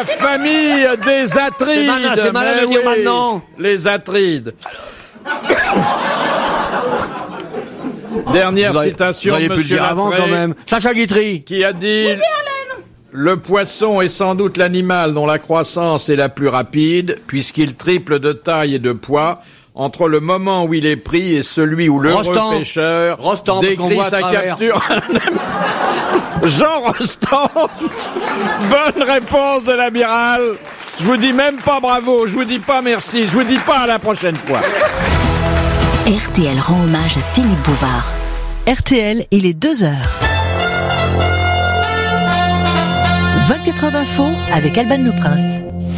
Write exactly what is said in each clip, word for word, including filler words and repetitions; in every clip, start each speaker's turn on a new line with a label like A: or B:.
A: la famille des Atrides.
B: C'est malin, c'est malin de le dire
A: oui,
B: maintenant.
A: Les Atrides. Dernière
B: Vous auriez-
A: citation
B: vous
A: de
B: auriez pu le
A: Monsieur
B: dire avant,
A: Lattré,
B: quand même. Sacha Guitry.
A: qui a dit « Le poisson est sans doute l'animal dont la croissance est la plus rapide, puisqu'il triple de taille et de poids entre le moment où il est pris et celui où l'heureux
B: Rostand.
A: pêcheur
B: Rostand, parce qu'on
A: décrit
B: voit à
A: sa
B: travers.
A: capture. » Jean Rostand. Bonne réponse de l'amiral. Je vous dis même pas bravo, je vous dis pas merci, je vous dis pas à la prochaine fois.
C: R T L rend hommage à Philippe Bouvard.
D: R T L, il est deux heures. vingt-quatre heures d'info avec Alban Le Prince.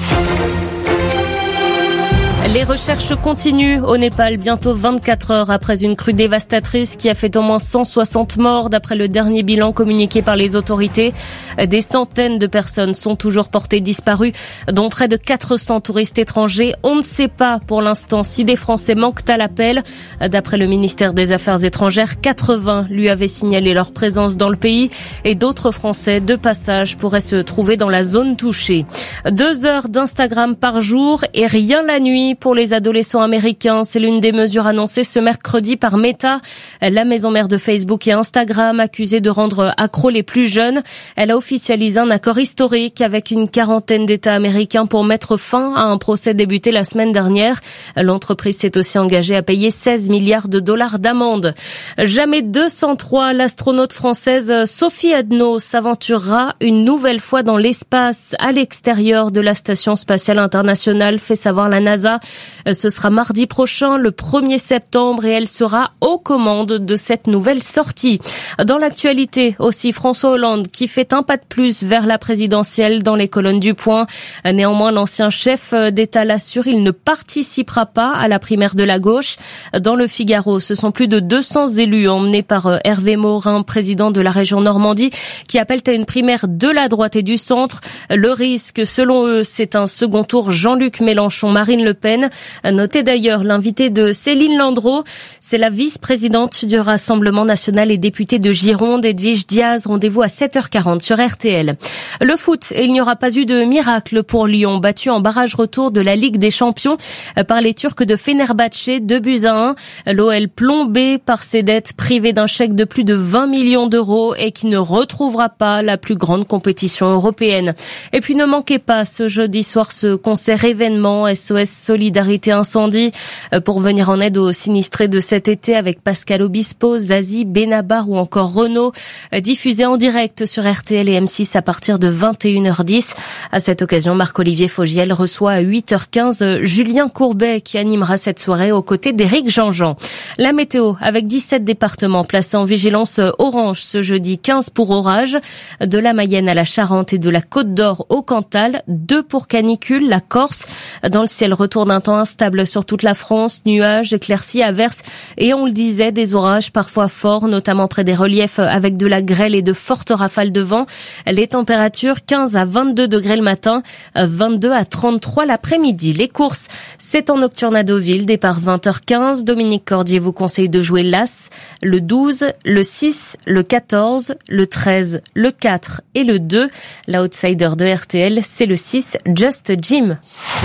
E: Les recherches continuent au Népal, bientôt vingt-quatre heures après une crue dévastatrice qui a fait au moins cent soixante morts d'après le dernier bilan communiqué par les autorités. Des centaines de personnes sont toujours portées disparues, dont près de quatre cents touristes étrangers. On ne sait pas pour l'instant si des Français manquent à l'appel. D'après le ministère des Affaires étrangères, quatre-vingts lui avaient signalé leur présence dans le pays et d'autres Français de passage pourraient se trouver dans la zone touchée. Deux heures d'Instagram par jour et rien la nuit pour les adolescents américains. C'est l'une des mesures annoncées ce mercredi par Meta, la maison mère de Facebook et Instagram, accusée de rendre accros les plus jeunes. Elle a officialisé un accord historique avec une quarantaine d'États américains pour mettre fin à un procès débuté la semaine dernière. L'entreprise s'est aussi engagée à payer seize milliards de dollars d'amende. Jamais deux cent trois, l'astronaute française Sophie Adno s'aventurera une nouvelle fois dans l'espace à l'extérieur de la Station spatiale internationale, fait savoir la NASA. Ce sera mardi prochain, le premier septembre, et elle sera aux commandes de cette nouvelle sortie. Dans l'actualité aussi, François Hollande qui fait un pas de plus vers la présidentielle dans les colonnes du Point. Néanmoins, l'ancien chef d'État l'assure, il ne participera pas à la primaire de la gauche. Dans le Figaro, ce sont plus de deux cents élus emmenés par Hervé Morin, président de la région Normandie, qui appellent à une primaire de la droite et du centre. Le risque, selon eux, c'est un second tour Jean-Luc Mélenchon, Marine Le Pen. Notez d'ailleurs l'invité de Céline Landreau, c'est la vice-présidente du Rassemblement national et députée de Gironde, Edwige Diaz. Rendez-vous à sept heures quarante sur R T L. Le foot, et il n'y aura pas eu de miracle pour Lyon, battu en barrage retour de la Ligue des Champions par les Turcs de Fenerbahçe, deux buts à un. L'O L plombé par ses dettes, privé d'un chèque de plus de vingt millions d'euros et qui ne retrouvera pas la plus grande compétition européenne. Et puis ne manquez pas ce jeudi soir ce concert événement S O S Solidarité Incendie pour venir en aide aux sinistrés de cet été avec Pascal Obispo, Zazie, Benabar ou encore Renaud, diffusé en direct sur R T L et M six à partir de vingt et une heures dix. À cette occasion, Marc-Olivier Fogiel reçoit à huit heures quinze Julien Courbet qui animera cette soirée aux côtés d'Éric Jean-Jean. La météo avec dix-sept départements placés en vigilance orange ce jeudi, quinze pour orage, de la Mayenne à la Charente et de la Côte d'Or au Cantal, deux pour canicule, la Corse. Dans le ciel, retour d'un temps instable sur toute la France, nuages, éclaircies, averses et on le disait, des orages parfois forts, notamment près des reliefs avec de la grêle et de fortes rafales de vent. Les températures quinze à vingt-deux degrés le matin, vingt-deux à trente-trois l'après-midi. Les courses, c'est en nocturne à Deauville, départ vingt heures quinze. Dominique Cordier vous conseille de jouer l'As, le douze, le six, le quatorze, le treize, le quatre et le deux. L'outsider de R T L, c'est le six, Just Jim.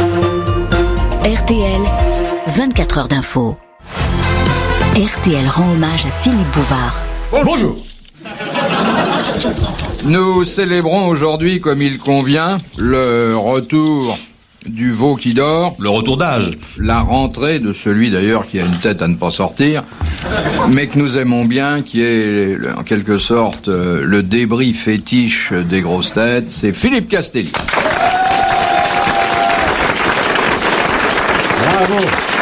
C: R T L, vingt-quatre heures d'info. R T L rend hommage à Philippe Bouvard.
A: Bonjour. Nous célébrons aujourd'hui, comme il convient, le retour du veau qui dort.
F: Le retour d'âge.
A: La rentrée de celui d'ailleurs qui a une tête à ne pas sortir, mais que nous aimons bien, qui est en quelque sorte le débris fétiche des grosses têtes, c'est Philippe Castelli.
B: Bravo.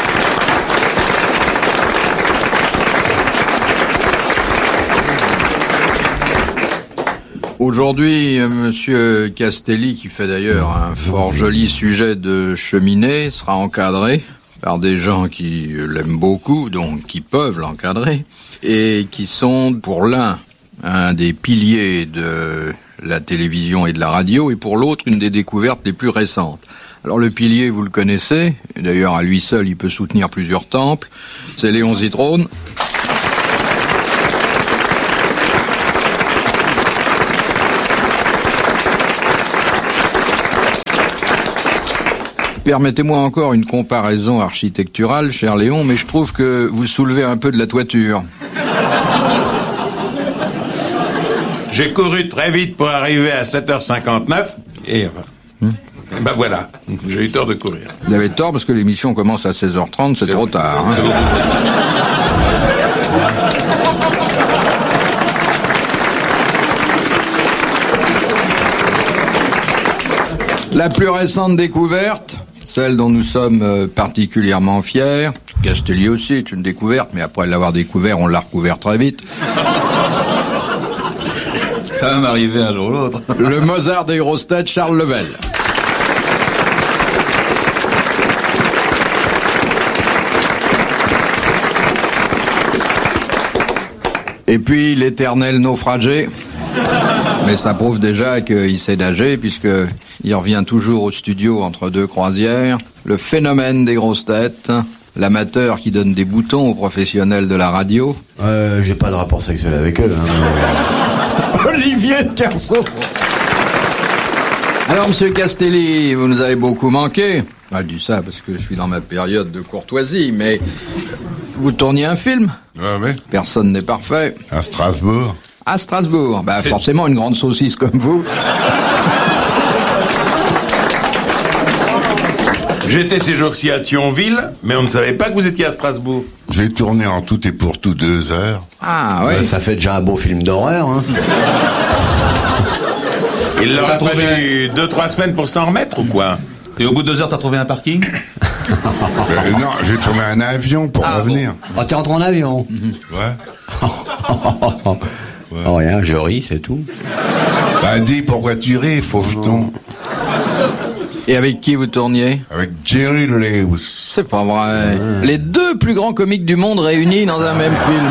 A: Aujourd'hui, Monsieur Castelli, qui fait d'ailleurs un fort joli sujet de cheminée, sera encadré par des gens qui l'aiment beaucoup, donc qui peuvent l'encadrer, et qui sont, pour l'un, un des piliers de la télévision et de la radio, et pour l'autre, une des découvertes les plus récentes. Alors le pilier, vous le connaissez, d'ailleurs à lui seul, il peut soutenir plusieurs temples, c'est Léon Zitrone. Permettez-moi encore une comparaison architecturale, cher Léon, mais je trouve que vous soulevez un peu de la toiture.
F: J'ai couru très vite pour arriver à sept heures cinquante-neuf et... Hmm. Ben voilà, j'ai eu tort de courir.
A: Vous avez tort parce que l'émission commence à seize heures trente, c'est, c'est trop tard. Hein. La plus récente découverte, celle dont nous sommes particulièrement fiers, Castelli aussi est une découverte, mais après l'avoir découvert, on l'a recouvert très vite.
G: Ça va m'arriver un jour ou l'autre.
A: Le Mozart des grosses têtes, Charles Level. Et puis l'éternel naufragé. Mais ça prouve déjà qu'il sait nager, puisqu'il revient toujours au studio entre deux croisières. Le phénomène des grosses têtes, l'amateur qui donne des boutons aux professionnels de la radio.
B: Euh, j'ai pas de rapport sexuel avec eux. Hein.
A: Olivier de Kersauzon. Alors, monsieur Castelli, vous nous avez beaucoup manqué. Ah, je dis ça parce que je suis dans ma période de courtoisie, mais vous tourniez un film.
H: Ah oui.
A: Personne n'est parfait.
H: À Strasbourg.
A: À Strasbourg. Bah, forcément, une grande saucisse comme vous.
F: J'étais ces jours-ci à Thionville, mais on ne savait pas que vous étiez à Strasbourg.
H: J'ai tourné en tout et pour tout deux heures.
A: Ah, oui.
B: Ouais, ça fait déjà un beau film d'horreur, hein.
F: Il leur a fallu deux, trois semaines pour s'en remettre ou quoi?
G: Et au bout de deux heures, t'as trouvé un parking?
H: euh, Non, j'ai trouvé un avion pour
B: ah,
H: revenir.
B: Bon. Oh, t'es rentré en avion?
H: Mm-hmm. Ouais.
B: Ouais. Oh, rien, je ris, c'est tout.
H: Bah, dis pourquoi tu ris, faucheton.
A: Et avec qui vous tourniez?
H: Avec Jerry Lewis.
A: C'est pas vrai. Ah. Les deux plus grands comiques du monde réunis dans un même film.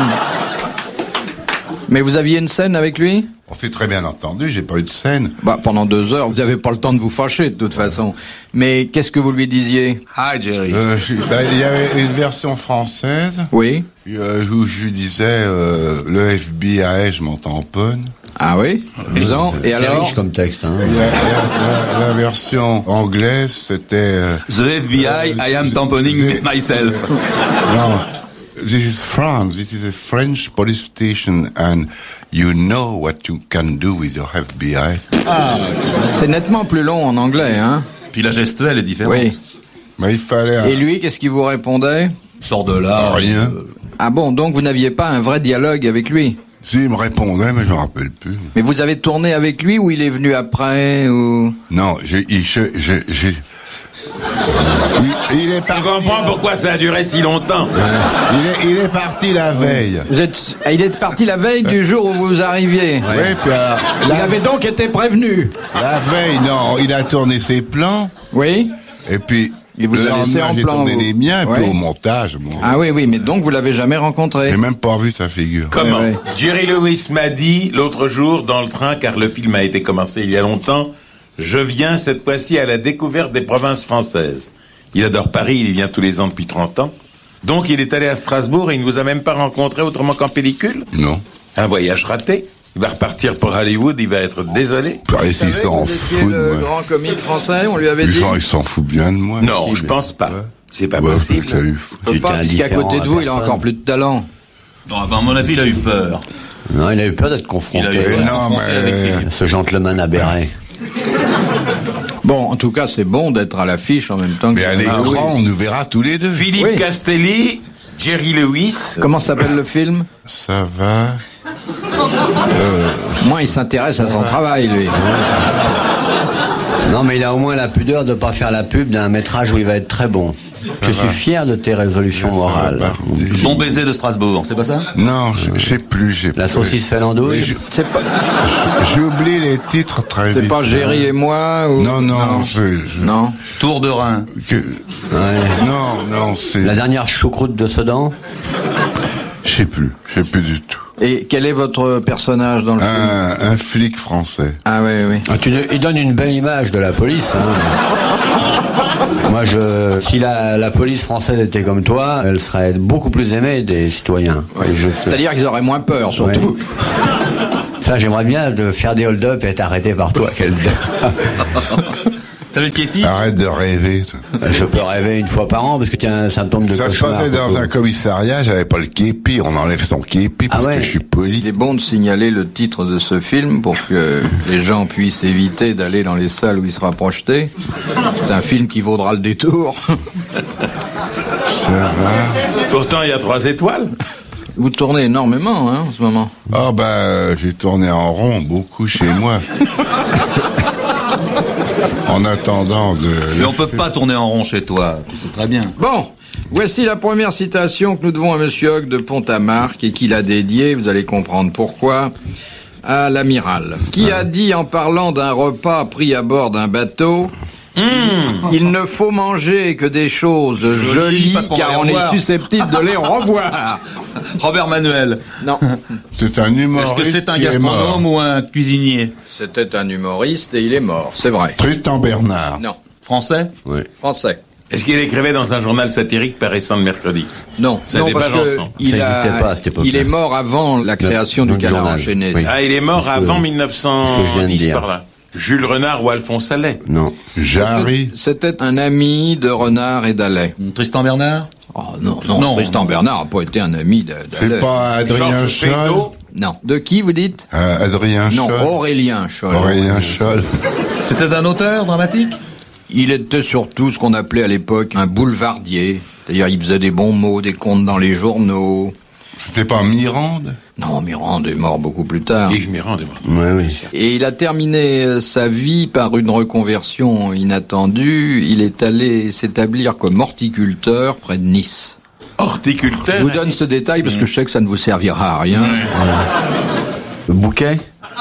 A: Mais vous aviez une scène avec lui?
H: On s'est très bien entendu, j'ai pas eu de scène.
A: Bah, pendant deux heures, vous n'avez pas le temps de vous fâcher, de toute façon. Mais qu'est-ce que vous lui disiez?
F: Hi, Jerry.
H: Euh, je, bah, il y avait une version française.
A: Oui.
H: Euh, où je lui disais, euh, le F B I, je m'en tamponne.
A: Ah oui? Disons. Et alors?
B: C'est riche comme texte, hein.
H: La, la, la, la version anglaise, c'était... Euh,
G: The F B I, I am tamponing myself.
H: Non. This is France. This is a French police station, and you know what you can do with your F B I.
A: Ah, c'est nettement plus long en anglais, hein?
G: Puis la gestuelle est différente.
A: Oui.
H: Mais il fallait...
A: Et lui, qu'est-ce qu'il vous répondait?
G: Sors de là.
H: Rien.
G: Euh...
A: Ah bon, donc vous n'aviez pas un vrai dialogue avec lui?
H: Si, il me répondait, mais je me rappelle plus.
A: Mais vous avez tourné avec lui ou il est venu après ou...
H: Non, j'ai... j'ai, j'ai, j'ai... Il, il est parti.
F: Je comprends pourquoi ça a duré si longtemps.
H: Ouais. Il, est, il est parti la veille.
A: Vous êtes, il est parti la veille du jour où vous arriviez.
H: Oui, ouais, puis alors,
A: il la, avait donc été prévenu.
H: La veille, non, il a tourné ses plans.
A: Oui.
H: Et puis
A: et vous
H: le
A: a laissé en
H: j'ai
A: plan.
H: tourné vous. les miens, et
A: ouais.
H: puis au montage. Bon.
A: Ah oui, oui, mais donc vous l'avez jamais rencontré.
H: J'ai même pas vu sa figure.
F: Comment?
A: Ouais, ouais.
F: Jerry Lewis m'a dit l'autre jour dans le train, car le film a été commencé il y a longtemps, je viens cette fois-ci à la découverte des provinces françaises. Il adore Paris, il y vient tous les ans depuis trente ans. Donc il est allé à Strasbourg et il ne vous a même pas rencontré autrement qu'en pellicule?
H: Non.
F: Un voyage raté. Il va repartir pour Hollywood, il va être désolé.
H: Paris, il s'en fout de
A: le
H: moi.
A: grand comique français, on lui avait
H: il
A: dit.
H: Il s'en fout bien de moi.
F: Non,
H: aussi,
F: je
H: mais...
F: pense pas.
H: Ouais.
F: C'est pas
H: ouais,
F: possible.
A: Il peut pas, puisqu'à côté de vous, il a encore plus de talent.
G: Non, à mon avis, il a eu peur.
B: Non, il a eu peur d'être confronté.
G: Il a eu peur
H: non, mais...
B: à ce gentleman à béret.
A: Bon, en tout cas, c'est bon d'être à l'affiche en même temps que...
H: Mais à l'écran, on nous verra tous les deux.
F: Philippe
A: oui.
F: Castelli, Jerry Lewis.
A: Comment s'appelle le film?
H: Ça va.
A: Euh... Moi, il s'intéresse à son travail, lui.
B: Non, mais il a au moins la pudeur de ne pas faire la pub d'un métrage où il va être très bon. Je suis fier de tes résolutions morales.
G: Bon baiser de Strasbourg, c'est pas ça?
H: Non, je, je sais plus. J'ai
B: La saucisse fait l'andouille.
H: je...
A: C'est pas...
H: J'ai oublié les titres très vite.
A: C'est pas Géry et moi ou...
H: Non, non,
A: non.
H: Je, je...
A: non.
G: Tour de Rhin.
H: Que...
B: Ouais.
H: Non, non, c'est...
B: La dernière choucroute de Sedan.
H: Je sais plus, je sais plus du tout.
A: Et quel est votre personnage dans le film?
H: Un, un flic français.
A: Ah oui, oui.
B: Ah, tu, il donne une belle image de la police. Hein. Moi, je, si la, la police française était comme toi, elle serait beaucoup plus aimée des citoyens.
A: Ouais.
B: Je...
A: C'est-à-dire qu'ils auraient moins peur, surtout.
B: Ouais. Ça, j'aimerais bien de faire des hold-up et être arrêté par toi. Quel...
G: T'avais le képi?
H: Arrête de rêver. toi.
B: Je peux rêver une fois par an parce que tu as un symptôme de
H: Ça se
B: cauchemar.
H: passait dans
B: Coco.
H: un commissariat, j'avais pas le képi, on enlève son képi parce
B: Ah ouais.
H: que je suis poli.
A: Il est bon de signaler le titre de ce film pour que les gens puissent éviter d'aller dans les salles où il sera projeté. C'est un film qui vaudra le détour.
H: Ça va.
F: Pourtant, il y a trois étoiles.
A: Vous tournez énormément hein, en ce moment.
H: Oh bah, euh, j'ai tourné en rond beaucoup chez moi. En attendant de...
G: Mais on peut pas tourner en rond chez toi, tu sais très bien.
A: Bon, voici la première citation que nous devons à Monsieur Hogg de Pont-à-Marc et qu'il a dédiée, vous allez comprendre pourquoi, à l'amiral, qui a dit en parlant d'un repas pris à bord d'un bateau... Mmh. Il ne faut manger que des choses
G: Jolies,
A: jolies,
G: parce qu'on va
A: car
G: les
A: on
G: revoir.
A: est susceptible de les revoir.
G: Robert Manuel.
A: Non,
H: C'est un
G: Est-ce
H: humoriste
G: que c'est un
H: qui est mort.
G: gastronome ou un cuisinier?
A: c'était un humoriste et il est mort, c'est vrai.
H: Tristan Bernard.
A: Non,
G: Français?
B: Oui.
A: français.
F: Est-ce qu'il écrivait dans un journal satirique paraissant le mercredi?
A: Non,
F: Ça
A: non
F: n'est
A: parce
F: pas
A: que
F: Janson.
A: il,
B: Ça
A: a-
B: n'existait pas à cette époque-là.
A: il est mort avant la création
B: Le-
A: du
B: le
A: canard
B: journal.
A: enchaîné.
B: Oui.
F: Ah, il est mort
B: Parce que-
F: avant
B: ce que je viens de
F: mille neuf cent dix
B: dire.
F: par là. Jules Renard ou Alphonse Allais?
B: Non.
H: Jarry.
A: C'était un ami de Renard et d'Allais.
G: Tristan Bernard?
A: Oh non, non,
G: Non,
A: Tristan
G: non.
A: Bernard n'a pas été un ami de-
H: C'est
A: d'Allais.
H: pas Adrien
F: Georges
H: Scholl.
F: Feydeau?
A: Non. De qui vous dites?
H: Euh, Adrien
A: Non,
H: Scholl.
A: Aurélien Scholl.
H: Aurélien Scholl.
G: C'était un auteur dramatique?
A: Il était surtout ce qu'on appelait à l'époque un boulevardier. C'est-à-dire, il faisait des bons mots, des contes dans les journaux.
H: C'était pas Mirande?
A: Non, Mirande est mort beaucoup plus tard.
F: Yves Mirand est mort.
B: Oui, oui.
A: Et il a terminé euh, sa vie par une reconversion inattendue. Il est allé s'établir comme horticulteur près de Nice.
F: Horticulteur.
A: Je vous donne ce détail parce que je sais que ça ne vous servira à rien.
B: Le bouquet?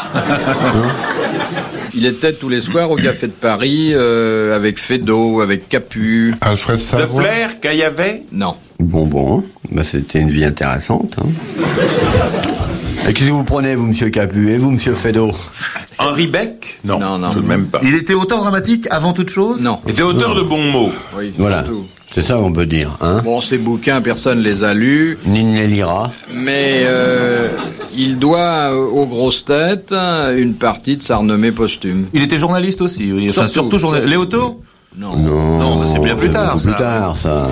A: Il était tous les soirs au Café de Paris euh, avec Feydeau, avec Capu.
H: Alfred
F: Le
H: Savoie.
F: Flair, Caillavet.
A: Non.
B: Bonbon. Bah, c'était une vie intéressante. Hein. Et qu'est-ce que vous prenez, vous, monsieur Capu? Et vous, monsieur Feydeau?
F: Henri Beck. Non,
A: Non, non.
F: tout de même pas.
G: Il était auteur dramatique avant toute chose?
A: Non.
F: Il était auteur de bons mots.
A: Oui,
B: Voilà.
A: surtout.
B: C'est ça qu'on peut dire, hein?
A: Bon, ces bouquins, personne les a lus,
B: Ni ne les lira.
A: mais euh, il doit euh, aux grosses têtes euh, une partie de sa renommée posthume.
G: Il était journaliste aussi, oui. Enfin,
A: Surtout,
G: surtout journaliste.
A: surtout.
G: Léoto?
A: Non.
B: Non,
G: Non, mais c'est bien plus tard,
B: beaucoup
G: ça.
B: plus tard, ça.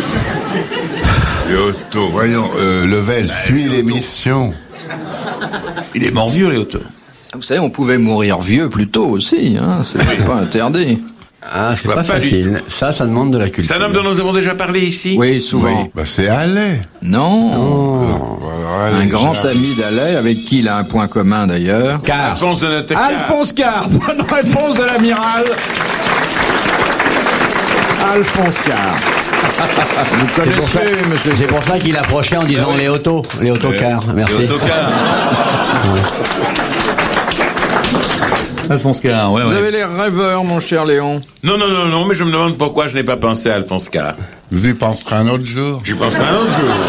H: Et Otto, voyons, euh, Level suit l'émission.
G: Il est mort vieux, Léoto.
A: Vous savez, on pouvait mourir vieux plus tôt aussi, hein, c'est pas interdit.
B: Ah, c'est
F: vois
B: pas,
F: pas du
B: facile. Ça, ça demande de la culture.
F: C'est un homme dont nous avons déjà parlé ici.
A: Oui, souvent.
H: Bah c'est Allais.
A: Non,
H: Voilà,
A: un
H: les
A: grand
H: gens.
A: ami d'Allais, avec qui il a un point commun d'ailleurs.
B: Car.
F: Alphonse de Notecar.
A: Alphonse Carr, bonne réponse de l'amiral. Alphonse Carr. Vous
B: C'est pour, ça,
A: connaissez, monsieur.
B: c'est pour ça qu'il approchait en disant Léoto. Léoto Car, merci.
G: Léoto Car. Alphonse Carr, ouais,
A: Vous
G: ouais.
A: avez l'air rêveur, mon cher Léon.
F: Non, non, non, non, mais je me demande pourquoi je n'ai pas pensé à Alphonse Carr.
H: Vous y penserez un autre jour.
F: J'y pense à un autre jour.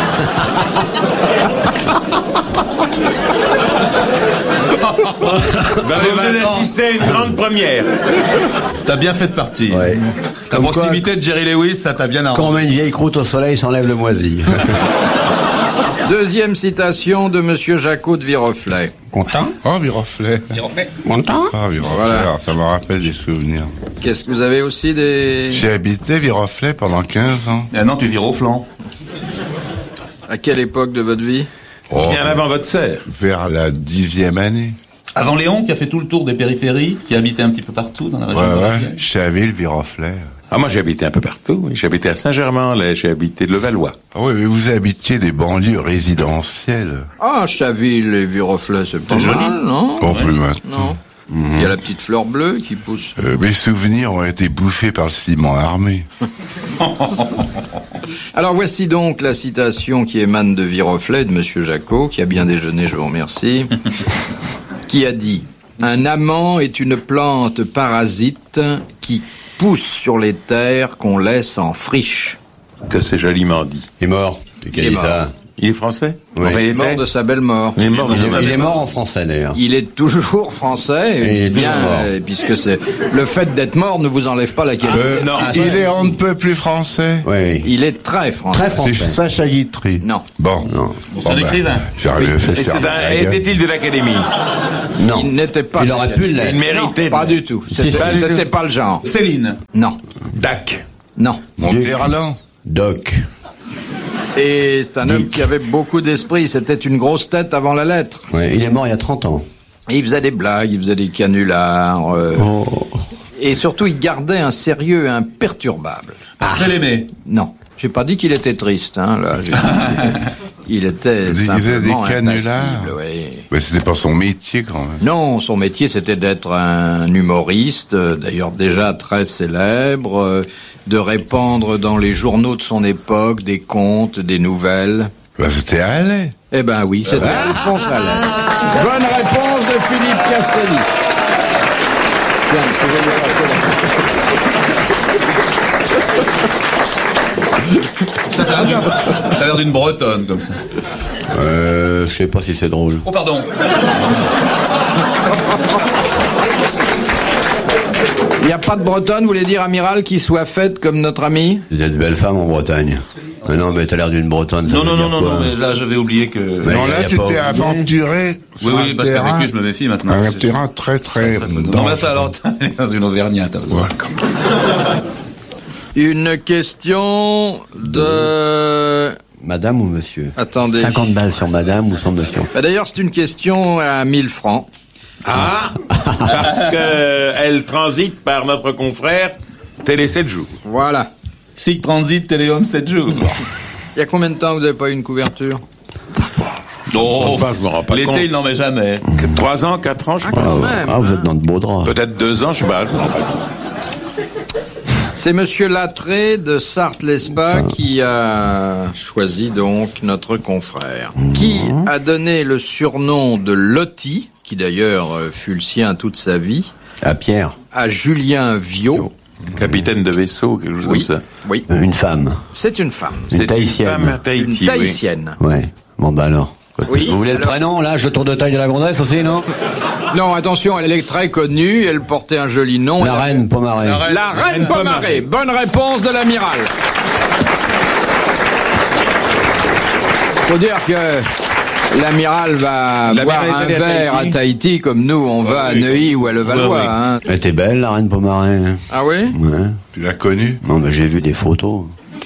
F: Ben, vous venez d'assister à une grande première.
G: T'as bien fait de partir.
B: Ouais.
G: La
B: Comme
G: proximité de Jerry Lewis, ça t'a bien
B: Quand on
G: arrangé.
B: met une vieille croûte au soleil, s'enlève le moisi.
A: Deuxième citation de monsieur Jacot de Viroflay.
B: Content?
H: Oh, Viroflay.
B: Content?
H: Ah, Viroflay,
A: Voilà.
H: alors, ça me rappelle des souvenirs.
A: Qu'est-ce que vous avez aussi des...
H: J'ai habité Viroflay pendant quinze ans.
G: Ah non, tu vires au flanc.
A: À quelle époque de votre vie?
H: Oh,
F: Bien avant votre sœur.
H: vers la dixième année.
G: Avant Léon, qui a fait tout le tour des périphéries, qui habitait un petit peu partout dans la région
H: Ouais, ouais.
G: parisienne.
H: Chaville, Viroflay.
F: Ah, moi, j'ai habité un peu partout. oui. J'ai habité à Saint-Germain-en-Laye, j'ai habité de Levallois.
H: Ah oui, mais vous habitiez des banlieues résidentielles.
A: Ah, Chaville et Viroflay, c'est pas
G: joli.
A: mal, non?
H: Oh, plus maintenant.
A: Non. Il y a la petite fleur bleue qui pousse.
H: Euh, mes souvenirs ont été bouffés par le ciment armé.
A: Alors voici donc la citation qui émane de Viroflay, de monsieur Jacot, qui a bien déjeuné, je vous remercie, qui a dit « Un amant est une plante parasite qui pousse sur les terres qu'on laisse en friche. »
F: Que c'est joliment dit.
B: Il est mort. C'est qui a
A: Il est
B: dit
A: mort.
B: ça?
F: Il est français?
B: Oui.
F: Enfin,
A: Il est
F: il
A: mort
F: était-
A: de sa belle mort.
F: Il est mort de
B: Il,
F: sa
B: est, il est
F: belle
B: mort en français d'ailleurs.
A: Il est toujours français,
B: Et il est
A: bien,
B: toujours mort.
A: euh, puisque c'est le fait d'être mort ne vous enlève pas la qualité.
H: Euh,
F: non.
H: il est on ne peut plus français.
B: Oui, oui.
A: Il est très français.
B: Très
H: C'est
B: français.
H: Sacha Guitry.
A: Non.
H: Bon.
B: Non.
H: Bon,
G: C'est un écrivain.
H: J'arrive à faire
F: Et c'est
H: faire
F: un-
H: la gueule.
F: était-il de l'Académie?
B: Non.
A: Il n'était pas.
B: Il aurait pu l'être.
F: Il méritait.
A: Pas du tout.
B: Si,
A: C'était
B: si.
A: pas, c'était pas le genre.
G: Céline.
A: Non.
F: Dac.
A: Non.
H: Monterland.
B: Doc.
A: Et c'est un homme qui avait beaucoup d'esprit. C'était une grosse tête avant la lettre.
B: Ouais, il est mort il y a trente ans.
A: Et il faisait des blagues, il faisait des canulars. euh,
B: Oh.
A: Et surtout, il gardait un sérieux imperturbable.
G: Marcel Aimé.
A: Non. J'ai pas dit qu'il était triste, hein, là. J'ai dit- il était
H: Il faisait des
A: simplement
H: canulars.
A: impassible, oui.
H: Mais c'était pas son métier quand même.
A: Non, son métier c'était d'être un humoriste, euh, d'ailleurs déjà très célèbre, euh, de répandre dans les journaux de son époque des contes, des nouvelles.
H: Bah, c'était Allais.
A: Eh ben oui, c'était Alphonse Allais. Bonne réponse de Philippe Castelli. Tiens, je vais vous passer
G: Ça a l'air d'une- ça a l'air d'une bretonne comme ça.
B: Euh, je sais pas si c'est drôle.
G: Oh pardon.
A: Il n'y a pas de Bretonne, vous voulez dire, amiral, qui soit faite comme notre ami?
B: Vous êtes belle femme en Bretagne. Mais non, mais t'as l'air d'une Bretonne. ça
G: Non,
B: veut
G: non,
B: dire
G: non, non,
B: quoi
G: non, mais là j'avais oublié que.
B: Mais
H: Non,
B: y a-
H: là,
B: y a
H: tu
B: pas
H: t'es
B: oublié.
H: aventuré
G: Oui,
H: sur
G: oui,
H: un
G: parce
H: terrain,
G: qu'avec lui je me méfie maintenant.
H: un
G: C'est-
H: terrain très, très
G: Non, mais
H: dangereux.
G: ça alors, t'es dans une Auvergnate.
H: Ouais.
A: Une question de...
B: Madame ou monsieur?
A: Attendez.
B: cinquante balles sur madame ou sur monsieur?
A: Bah, d'ailleurs, c'est une question à mille francs.
F: Ah, parce que elle transite par notre confrère Télé sept jours.
A: Voilà.
G: Sig Transit Téléhomme sept jours.
A: Il y a combien de temps que vous n'avez pas eu une couverture?
F: Non, je me rends pas compte.
G: L'été, il n'en met jamais.
F: Trois ans, quatre ans, je
B: Ah,
F: crois.
B: ouais.
A: même,
B: Ah, vous
A: hein.
B: êtes dans de beaux draps.
F: Peut-être deux ans, je sais pas. Je me rends pas compte.
A: C'est Monsieur Latré de Sarthe-Lespa qui a choisi donc notre confrère, qui a donné le surnom de Lotti, qui d'ailleurs euh, fut le sien toute sa vie,
B: À Pierre.
A: à Julien Viau.
F: Capitaine de vaisseau, quelque chose
A: Oui,
F: comme ça.
A: oui.
B: Une femme.
A: C'est une femme.
B: Une
F: C'est
B: Tahitienne.
F: femme à Tahiti,
A: Une
F: oui.
A: Tahitienne.
B: Ouais. Bon, bah alors.
A: Oui,
B: Vous voulez le
A: alors-
B: prénom, l'âge, le tour de taille de la gonzesse aussi, non?
A: Non, attention, elle est très connue, elle portait un joli nom.
B: La
A: Elle a-
B: reine Pomaré.
G: La reine-
A: La reine
G: Reine
A: Pomaré.
G: Pomaré.
A: Bonne réponse de l'amiral. Faut dire que l'amiral va
F: L'amiral
A: boire
F: est
A: un
F: allé à
A: verre à
F: Tahiti.
A: Tahiti comme nous, on va à
F: oui.
A: Neuilly ou à Levallois.
F: Ouais, oui.
A: Hein.
B: Elle était belle, la reine Pomaré.
A: Ah oui?
B: Ouais.
H: Tu l'as connu?
B: Non, mais j'ai vu des photos.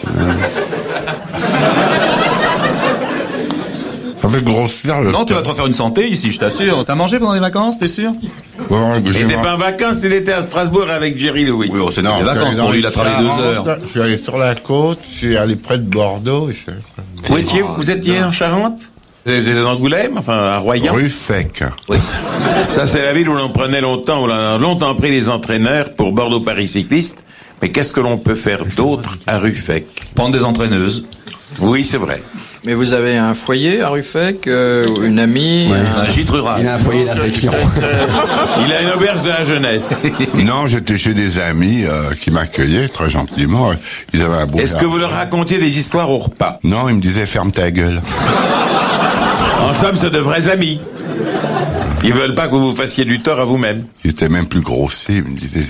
H: Ça fait grossir le...
G: Non, tu vas te refaire une santé ici, je t'assure. T'as mangé pendant les vacances, t'es sûr?
H: Ouais,
F: Il
H: j'ai-
F: n'était pas en vacances, il était à Strasbourg avec Jerry Lewis.
G: Oui, oh, c'était
H: Non,
G: des
H: je suis
G: vacances
H: allé
G: pour
H: dans
G: lui, il a
H: les
G: travaillé deux
H: Charentes,
G: heures.
H: Je suis allé sur la côte, je suis allé près de Bordeaux. je-
F: Vous étiez, vous étiez en Charente? Vous étiez en Angoulême, enfin à Royan?
H: Rue Fec.
F: Oui. Ça, c'est la ville où l'on prenait longtemps, où l'on a longtemps pris les entraîneurs pour Bordeaux-Paris cycliste. Mais qu'est-ce que l'on peut faire d'autre à Ruffec?
G: Prendre des entraîneuses.
F: Oui, c'est vrai.
A: Mais vous avez un foyer à Ruffec, euh, une amie
B: Ouais.
A: un-
G: Un gîte
B: Il a
G: rural.
B: un foyer d'affection.
F: Il a une auberge de la jeunesse.
H: Non, j'étais chez des amis euh, qui m'accueillaient très gentiment. Ils avaient un beau
F: Est-ce que
H: jardin.
F: vous leur racontiez des histoires au repas?
H: Non, ils me disaient ferme ta gueule.
F: En somme, c'est de vrais amis. Ils veulent pas que vous vous fassiez du tort à vous-même.
H: Ils étaient même plus grossiers, ils me disaient...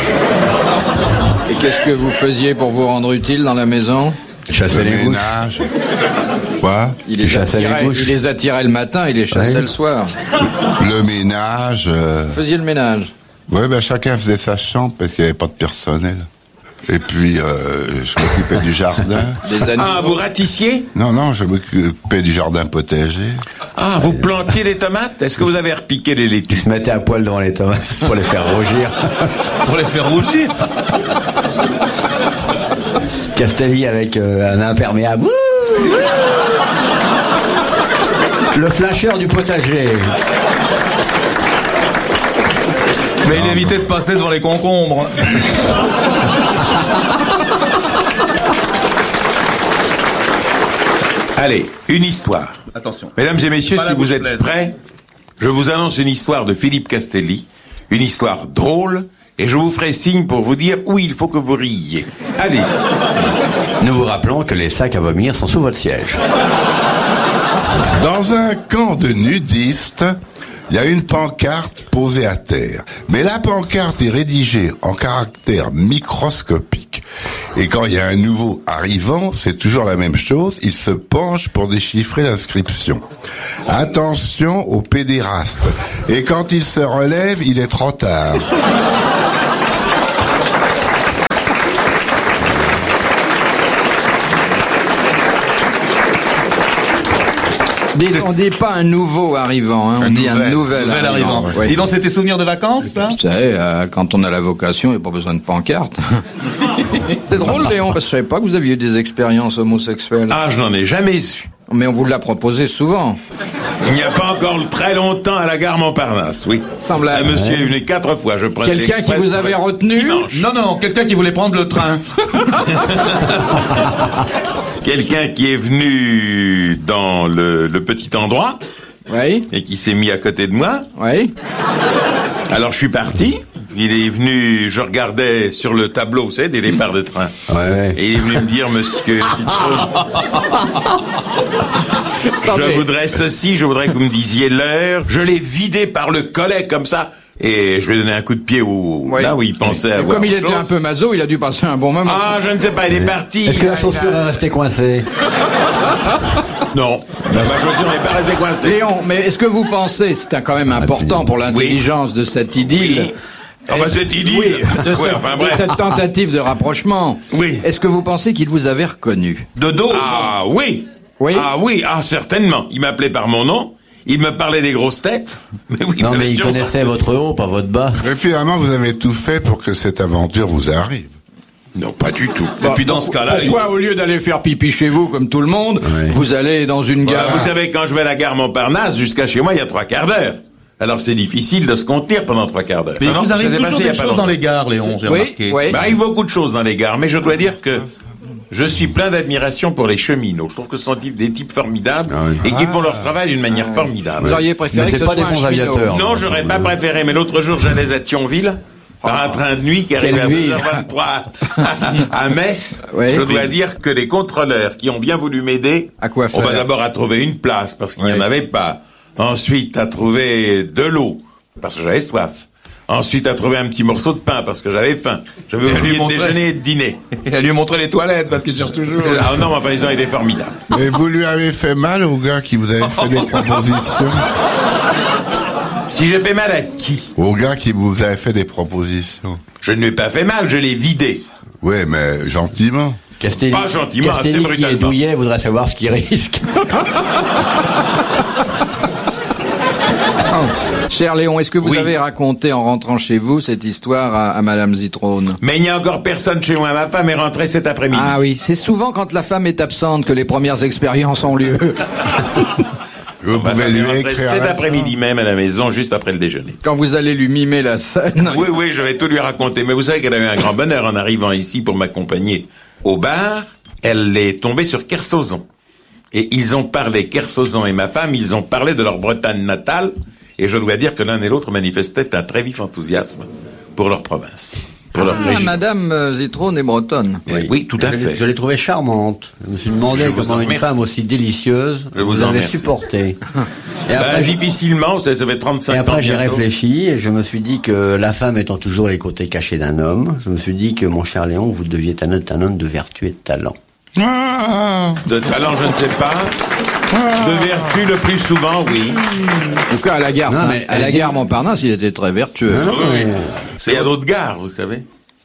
A: Et qu'est-ce que vous faisiez pour vous rendre utile dans la maison?
B: Chasser
H: Le
B: les mouches.
H: ménage. Quoi?
A: Il les,
B: chassait les
A: attirait,
B: mouches.
A: il les attirait le matin, il les chassait
B: Ouais.
A: le soir.
H: Le ménage. Euh...
A: Vous faisiez le ménage.
H: Ouais, ben chacun faisait sa chambre parce qu'il n'y avait pas de personnel. Et puis, euh, je m'occupais du jardin.
A: Des animaux.
F: Ah, vous râtissiez?
H: Non, non, je m'occupais du jardin potager.
F: Ah, vous plantiez des tomates? Est-ce que vous avez repiqué des
B: Il
F: laitues?
B: se mettait à poil devant les tomates pour les faire rougir.
G: Pour les faire rougir.
B: Castelli avec euh, un imperméable. Ouh Le flasheur du potager.
G: Mais il évitait de passer devant les concombres.
F: Allez, une histoire.
G: Attention.
F: Mesdames et messieurs,
G: Pas la
F: si vous
G: bouche
F: êtes
G: pleine.
F: prêts, je vous annonce une histoire de Philippe Castelli, une histoire drôle, et je vous ferai signe pour vous dire où il faut que vous riez. Allez.
B: Nous vous rappelons que les sacs à vomir sont sous votre siège.
H: Dans un camp de nudistes, il y a une pancarte posée à terre. Mais la pancarte est rédigée en caractères microscopiques. Et quand il y a un nouveau arrivant, c'est toujours la même chose. Il se penche pour déchiffrer l'inscription. Attention aux pédérastes. Et quand il se relève, il est trop tard.
A: On dit pas un nouveau arrivant, hein, on
H: Un
A: dit
H: nouvel,
A: un nouvel,
G: Nouvel
A: arrivant.
G: arrivant.
A: Oui.
G: Et dans c'était souvenirs de vacances, ça?
A: Vous savez, euh, quand on a la vocation, il n'y a pas besoin de pancarte. C'est drôle, Léon, parce que je savais pas que vous aviez eu des expériences homosexuelles.
F: Ah, je n'en ai jamais eu.
A: Mais on vous l'a proposé souvent.
F: Il n'y a pas encore très longtemps à la gare Montparnasse, oui.
A: Semblable.
F: Un monsieur est venu quatre fois, je prenais
A: Quelqu'un qui
F: l'express
A: vous
F: pour
A: avait
F: être
A: retenu?
F: dimanche.
G: Non, non, quelqu'un qui voulait prendre le train.
F: Quelqu'un qui est venu dans le, le petit endroit
A: Oui,
F: et qui s'est mis à côté de moi.
A: oui.
F: Alors je suis parti. Il est venu, je regardais sur le tableau, vous savez, des départs de train.
B: Ouais, ouais.
F: Et il est venu me dire, monsieur Citron, je voudrais ceci, je voudrais que vous me disiez l'heure. Je l'ai vidé par le collet comme ça. Et je lui ai donné un coup de pied où,
A: Oui.
F: là où il pensait
A: Et
F: avoir
A: comme il
F: autre
A: était un
F: chose.
A: peu maso, il a dû passer un bon moment.
F: Ah, je ne sais pas, il est parti.
B: Est-ce que la
F: Il a-
B: chaussure est restée coincée?
F: Non, ma chaussure n'est pas restée coincée.
A: Léon, mais est-ce que vous pensez, c'est un- quand même important pour l'intelligence de cette idylle,
F: Oui. Enfin,
A: est-ce-
F: cette idylle.
A: oui, de,
F: Ouais,
A: cette,
F: enfin,
A: de
F: bref.
A: cette tentative de rapprochement,
F: Oui.
A: est-ce que vous pensez qu'il vous avait reconnu?
G: De dos.
F: Ah oui.
A: Oui.
F: Ah oui, ah certainement. Il m'appelait par mon nom. Il me parlait des grosses têtes. Mais oui,
B: Non,
F: bien
B: mais il
F: sûr.
B: connaissait votre haut, pas votre bas.
H: Mais finalement, vous avez tout fait pour que cette aventure vous arrive.
F: Non, pas du tout.
G: Et puis dans ce cas-là, il-
A: Pourquoi, au lieu d'aller faire pipi chez vous, comme tout le monde,
B: Ouais.
A: vous allez dans une
F: Voilà,
A: gare?
F: vous savez, quand je vais à la gare Montparnasse, jusqu'à chez moi, il y a trois quarts d'heure. Alors c'est difficile de se contenir pendant trois quarts d'heure.
G: mais
F: Ah
G: il
F: non,
G: vous
F: ça
G: arrive
F: s'est
G: toujours
F: passé il y a
G: des
F: pas
G: choses dans
F: longtemps.
G: les gares, Léon, j'ai
A: Oui,
G: remarqué.
A: oui.
F: Il m'arrive beaucoup de choses dans les gares, mais je dois dire que je suis plein d'admiration pour les cheminots. Je trouve que ce sont des types formidables
B: Ah oui.
F: et qui font leur travail d'une manière formidable.
A: Vous auriez préféré
B: Mais
A: que
B: c'est
A: ce
B: pas
A: soit
B: des
A: un
B: bons
A: cheminot?
B: aviateurs.
F: Non, j'aurais pas préféré, mais l'autre jour, j'allais à Thionville, par un train de nuit qui arrivait à
A: Quelle ville.
F: deux heures vingt-trois à Metz.
A: Oui.
F: Je dois dire que les contrôleurs qui ont bien voulu m'aider,
A: À quoi
F: on va
A: faire?
F: d'abord à trouver une place, parce qu'il n'y
A: Oui.
F: en avait pas. Ensuite, à trouver de l'eau, parce que j'avais soif. Ensuite, à trouver un petit morceau de pain, parce que j'avais faim. J'avais
G: Et à lui
F: oublié de
G: montrer.
F: déjeuner et de dîner.
G: Et à lui montrer les toilettes, parce qu'il cherche toujours.
F: C'est- Ah non, mais enfin, ils ont été formidables.
H: Mais vous lui avez fait mal au gars qui vous avait fait des propositions?
F: Si j'ai fait mal à qui?
H: Au gars qui vous avait fait des propositions.
F: Je ne lui ai pas fait mal, je l'ai vidé.
H: Oui, mais gentiment.
B: Castelli,
F: Pas gentiment, assez
B: Castelli qui est
F: brutalement.
B: douillet voudrait savoir ce qu'il risque.
A: Cher Léon, est-ce que vous
F: Oui.
A: avez raconté en rentrant chez vous cette histoire à, à Madame Zitrone?
F: Mais il n'y a encore personne chez moi. Ma femme est rentrée cet après-midi.
A: Ah oui, c'est souvent quand la femme est absente que les premières expériences ont lieu.
H: Vous
F: Ma
H: pouvez
F: femme est
H: lui
F: rentrée
H: écrire.
F: cet
H: un-
F: après-midi même à la maison, juste après le déjeuner.
A: Quand vous allez lui mimer la scène.
F: Oui, oui, je vais tout lui raconter. Mais vous savez qu'elle a eu un grand bonheur en arrivant ici pour m'accompagner au bar. Elle est tombée sur Kersozon. Et ils ont parlé, Kersozon et ma femme, ils ont parlé de leur Bretagne natale. Et je dois dire que l'un et l'autre manifestaient un très vif enthousiasme pour leur province, pour leur
A: Ah,
F: région.
A: Madame euh, Zitrone est bretonne.
F: Oui, oui, tout à
B: Je l'ai-
F: fait.
B: Je l'ai trouvée charmante. Je me suis demandé
F: Je vous en
B: comment une
F: remercie.
B: femme aussi délicieuse
F: Je vous
B: vous
F: en
B: avez
F: remercie.
B: supporté. Et
F: Ben,
B: après,
F: difficilement, ça, ça fait trente-cinq
B: et
F: ans
B: après j'ai
F: bientôt.
B: réfléchi et je me suis dit que la femme étant toujours les côtés cachés d'un homme, je me suis dit que mon cher Léon, vous deviez être un homme de vertu et de talent.
H: Ah,
F: De talent, je ne sais pas. De vertu, le plus souvent, oui.
A: En tout cas, à la gare,
B: Non,
A: Saint-
B: mais
A: à la
B: elle
A: gare
B: dit-
A: Montparnasse, il était très vertueux.
B: Non, non,
F: oui.
B: mais-
F: Il y a d'autres gares, vous savez.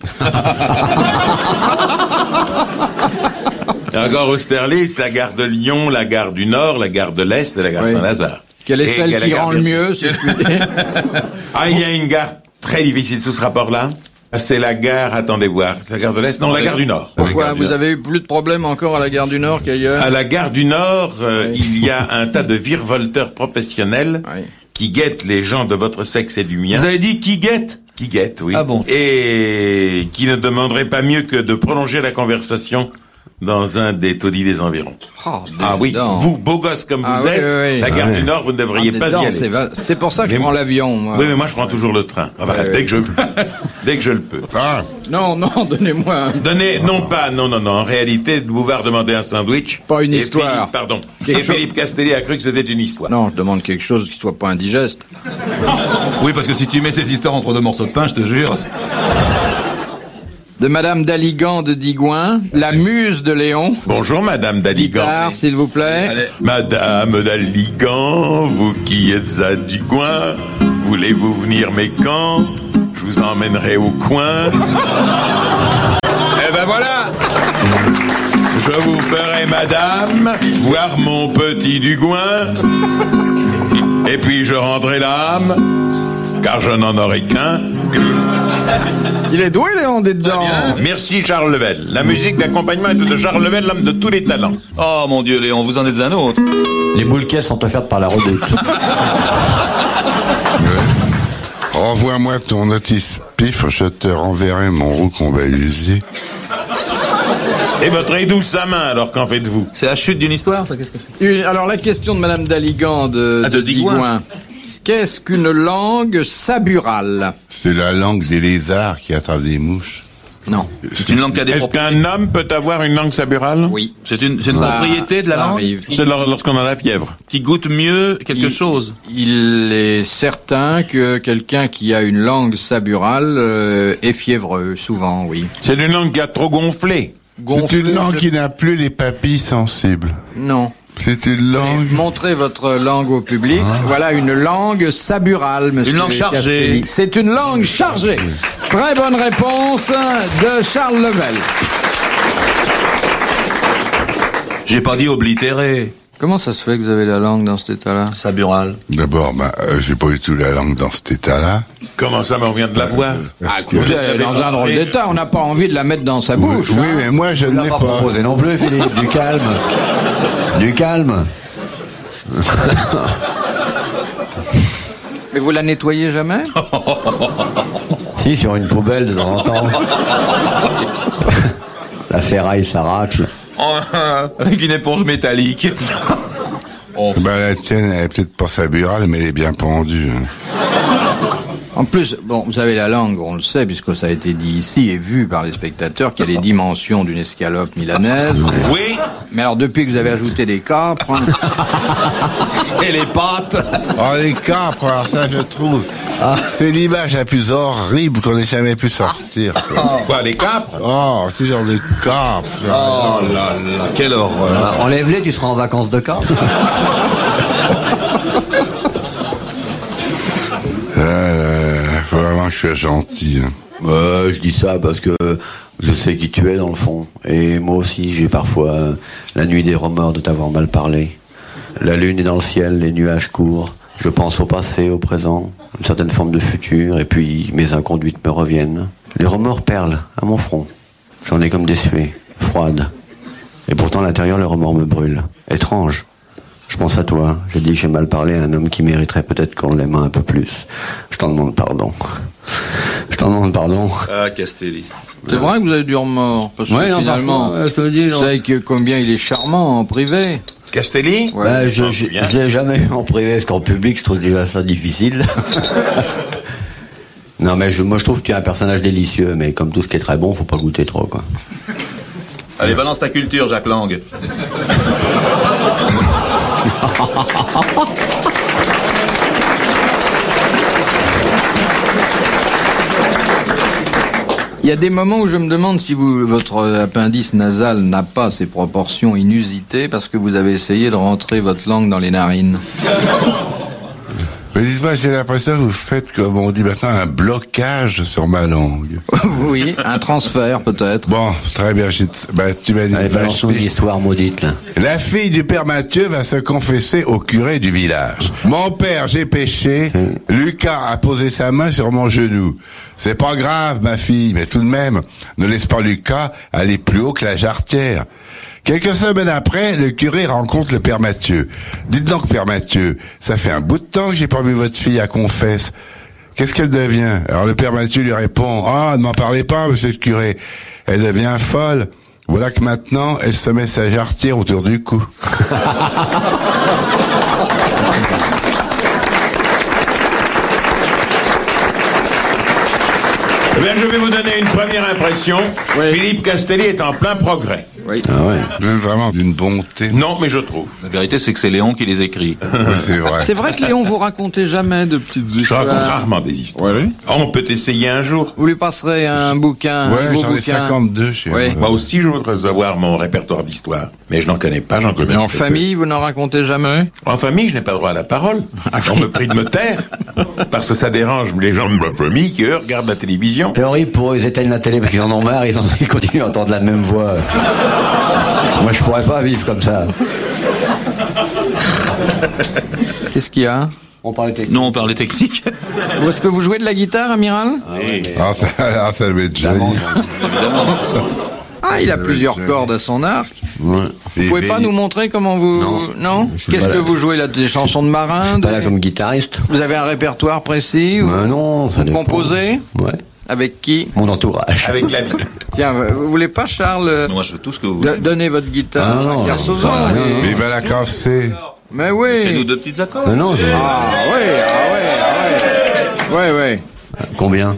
F: Il y a encore Austerlitz, la gare de Lyon, la gare du Nord, la gare de l'Est et la gare
A: Oui.
F: Saint-Lazare.
A: Quelle est
F: Et il y a
A: celle
F: la
A: qui
F: gare
A: rend le
F: Bercy.
A: mieux, si je puis dire?
F: Ah, il y a une gare très difficile sous ce rapport-là. C'est la gare, attendez voir, la gare de l'Est, non, la gare du Nord. La
A: Pourquoi
F: gare du
A: vous
F: Nord.
A: avez eu plus de problèmes encore à la gare du Nord qu'ailleurs?
F: À la gare du Nord, euh,
A: Oui.
F: il y a un tas de virevolteurs professionnels
A: Oui.
F: qui guettent les gens de votre sexe et du mien.
G: Vous avez dit qui guette?
F: Qui guettent, oui.
G: Ah bon.
F: Et qui ne demanderaient pas mieux que de prolonger la conversation dans un des taudis des environs.
A: Oh,
F: Ah oui,
A: dedans.
F: vous, beau gosse comme
A: Ah
F: vous
A: oui,
F: êtes,
A: oui, oui.
F: la gare
A: Ah
F: du
A: oui.
F: Nord, vous ne devriez
A: Ah,
F: pas
A: dedans,
F: y aller.
A: c'est val- C'est pour ça que
F: Mais
A: je prends
F: moi-
A: l'avion, moi.
F: Oui, mais moi je prends toujours le train. Ah bah,
A: Ouais,
F: dès
A: ouais.
F: que je dès que je le peux.
H: Ah,
A: Non, non, donnez-moi un...
F: Donnez, non pas, non, non, non, en réalité, Bouvard demandait un sandwich.
A: Pas une
F: et
A: histoire.
F: Philippe, pardon.
A: Quelque
F: et
A: chose-
F: Philippe Castelli a cru que c'était une histoire.
A: Non, je demande quelque chose qui soit pas indigeste.
G: Oui, parce que si tu mets tes histoires entre deux morceaux de pain, je te jure.
A: De Madame Daligan de Digoin, la muse de Léon.
F: Bonjour, Madame Daligan.
A: Guitare, s'il vous plaît.
F: Madame Daligan, vous qui êtes à Digoin, voulez-vous venir mes camps? Je vous emmènerai au coin. Eh ben voilà! Je vous ferai, madame, voir mon petit Dugouin. Et puis je rendrai l'âme, car je n'en aurai qu'un.
A: Il est doué, Léon, des dedans.
F: Merci, Charles Level. La musique d'accompagnement est de Charles Level, l'homme de tous les talents.
G: Oh mon Dieu, Léon, vous en êtes un autre.
B: Les boules caisses sont offertes par la Redoute.
H: renvoie-moi ton notice pif, je te renverrai mon roucon balusier.
F: Et votre édouce sa main, alors qu'en faites-vous?
G: C'est la chute d'une histoire, ça? Qu'est-ce que c'est?
A: Une- Alors, la question de Madame Daligan de,
G: Ah, de Digoin.
A: Qu'est-ce qu'une langue saburale?
H: C'est la langue des lézards qui attrapent des mouches.
A: Non.
G: C'est une langue qui a des
F: Est-ce
G: propriétés.
F: qu'un homme peut avoir une langue saburale?
A: Oui.
G: C'est une, c'est une
A: Ça-
G: propriété de la
A: ça
G: langue
A: arrive.
F: C'est lor- lorsqu'on a la fièvre.
G: qui goûte mieux quelque
A: Il-
G: chose.
A: Il est certain que quelqu'un qui a une langue saburale euh, est fiévreux, souvent, oui.
F: C'est une langue qui a trop gonflé.
H: C'est
A: Gonflé
H: une langue
A: de-
H: qui n'a plus les papilles sensibles.
A: Non.
H: C'est une langue...
A: Montrez votre langue au public. Voilà une langue saburale, monsieur.
G: Une langue chargée.
A: Castelli. C'est une langue chargée. Très bonne réponse de Charles Level.
G: J'ai pas dit oblitéré.
A: Comment ça se fait que vous avez la langue dans cet état-là?
G: Sabural.
H: D'abord, bah, euh, j'ai pas du tout la langue dans cet état-là.
F: Comment ça, mais on vient de la voir?
A: Ah, écoutez, elle est dans un drôle d'état. On n'a pas envie de la mettre dans sa bouche.
H: Oui,
A: hein.
H: mais moi, je
B: Tu
H: ne
B: l'as
H: l'ai
B: pas
H: pas.
B: proposé non plus, Philippe. Du calme. Du calme.
A: Mais vous la nettoyez jamais?
B: Si, sur une poubelle de temps en temps. La ferraille s'arrache.
G: Avec une éponge métallique. Oh,
H: Bah, la tienne, elle est peut-être pas saburale, mais elle est bien pendue. hein.
A: En plus, bon, vous avez la langue, on le sait, puisque ça a été dit ici et vu par les spectateurs, qu'il y a les dimensions d'une escalope milanaise.
F: Oui.
A: Mais alors, depuis que vous avez ajouté des capres, hein,
G: et les pâtes.
H: Oh, les capres, alors ça, je trouve, c'est l'image la plus horrible qu'on ait jamais pu sortir. quoi.
F: Quoi, les capres?
H: Oh, ce genre de capres.
G: Oh là là, quelle horreur.
B: Ah, enlève-les, tu seras en vacances de camp.
H: Euh, faut vraiment que je sois gentil. hein.
B: Euh, je dis ça parce que je sais qui tu es dans le fond. Et moi aussi, j'ai parfois euh, la nuit des remords de t'avoir mal parlé. La lune est dans le ciel, les nuages courent. Je pense au passé, au présent, une certaine forme de futur, et puis mes inconduites me reviennent. Les remords perlent à mon front. J'en ai comme des suées, froides. Et pourtant, à l'intérieur, les remords me brûlent. Étrange. Je pense à toi. Je dis que j'ai mal parlé à un homme qui mériterait peut-être qu'on l'aime un peu plus. Je t'en demande pardon. Je t'en demande pardon.
G: Ah, Castelli.
A: c'est vrai que vous avez du remords. Parce que
B: Ouais, non,
A: finalement,
B: parfois, ouais, je te le dis,
A: vous
B: non.
A: savez que combien il est charmant en privé.
F: Castelli?
A: Ouais.
B: Bah,
F: je
B: je,
F: m'en
B: je,
F: souviens.
B: je l'ai jamais eu en privé, parce qu'en public, je trouve déjà ça difficile. Non, mais je, moi, je trouve que tu es un personnage délicieux, mais comme tout ce qui est très bon, faut pas goûter trop, quoi.
G: Allez, balance ta culture, Jacques Lang.
A: Il y a des moments où je me demande si vous, votre appendice nasal n'a pas ces proportions inusitées parce que vous avez essayé de rentrer votre langue dans les narines.
H: Mais dites-moi, j'ai l'impression que vous faites, comme on dit maintenant, un blocage sur ma langue.
A: Oui, un transfert peut-être.
H: Bon, très bien, j'ai- bah, tu m'as dit...
B: Allez,
H: bah,
B: balançons
H: je-
B: une histoire maudite, là.
H: La fille du père Mathieu va se confesser au curé du village. Mon père, j'ai péché. Lucas a posé sa main sur mon genou. C'est pas grave, ma fille, mais tout de même, ne laisse pas Lucas aller plus haut que la jarretière. Quelques semaines après, le curé rencontre le père Mathieu. Dites donc, père Mathieu, ça fait un bout de temps que j'ai pas vu votre fille à confesse. Qu'est-ce qu'elle devient? Alors le père Mathieu lui répond, « Ah, ne m'en parlez pas, monsieur le curé. Elle devient folle. Voilà que maintenant, elle se met sa jarretière autour du cou.
F: Eh bien, je vais vous donner une première impression.
A: Oui.
F: Philippe Castelli est en plein progrès.
A: Oui.
B: Ah ouais.
H: Même vraiment d'une bonté.
F: Non, mais je trouve.
G: La vérité, c'est que c'est Léon qui les écrit.
H: Oui, c'est vrai.
A: C'est vrai que Léon, vous racontez jamais de petites
F: Je
A: histoires.
F: raconte rarement des histoires.
H: Oui.
F: Oh, on peut essayer un jour.
A: Vous lui passerez un bouquin, un
H: Ouais,
A: beau
H: j'en ai
A: bouquin.
H: cinquante-deux chez
A: Oui.
H: moi.
F: Moi aussi, je voudrais avoir mon répertoire d'histoire. Mais je n'en connais pas, j'en connais
A: Mais en
F: très
A: famille, vous n'en racontez jamais?
F: peu. En famille, je n'ai pas droit à la parole. On me prie de me taire. Parce que ça dérange les gens de ma famille qui, eux, regardent la télévision.
B: C'est horrible pour eux, ils éteignent la télé parce qu'ils en ont marre, ils, en, ils continuent à entendre la même voix. Moi, je pourrais pas vivre comme ça.
A: Qu'est-ce qu'il y a?
B: On parlait technique.
G: Nous, on parlait technique.
A: Où est-ce que vous jouez de la guitare, amiral?
H: Ah, ça, ah, ça doit être joli.
A: Ah, il a plusieurs cordes à son arc.
B: Ouais.
A: Vous pouvez pas nous montrer comment vous...
B: Non. Je suis
A: Qu'est-ce
B: pas
A: que
B: là.
A: vous jouez là? Des chansons de marins?
B: Pas là
A: des-
B: comme guitariste.
A: Vous avez un répertoire précis? ou-
B: Euh, non, ça dépend.
A: Composé?
B: Ouais.
A: Avec qui?
B: Mon entourage.
F: Avec la vie.
A: Tiens, vous voulez pas, Charles,
G: Moi, je veux tout ce que vous
A: de-
G: voulez.
A: donner votre guitare
B: Ah, non,
A: à Kersozon?
B: non, non,
A: et-
B: non.
H: Mais il va la casser.
A: Mais oui.
G: Fais-nous deux petits accords.
B: Euh, non, je-
A: Ah oui, ah ouais, ah ouais. Ouais, ouais.
B: Combien?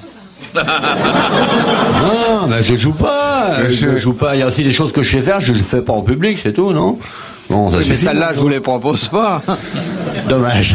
B: Non, mais je joue pas.
H: Mais
B: Je
H: je-
B: joue pas. Il y a aussi des choses que je sais faire, je le fais pas en public, c'est tout, non? Bon, ça
A: Mais
B: suffit.
A: celle-là, je vous les propose pas.
B: Dommage.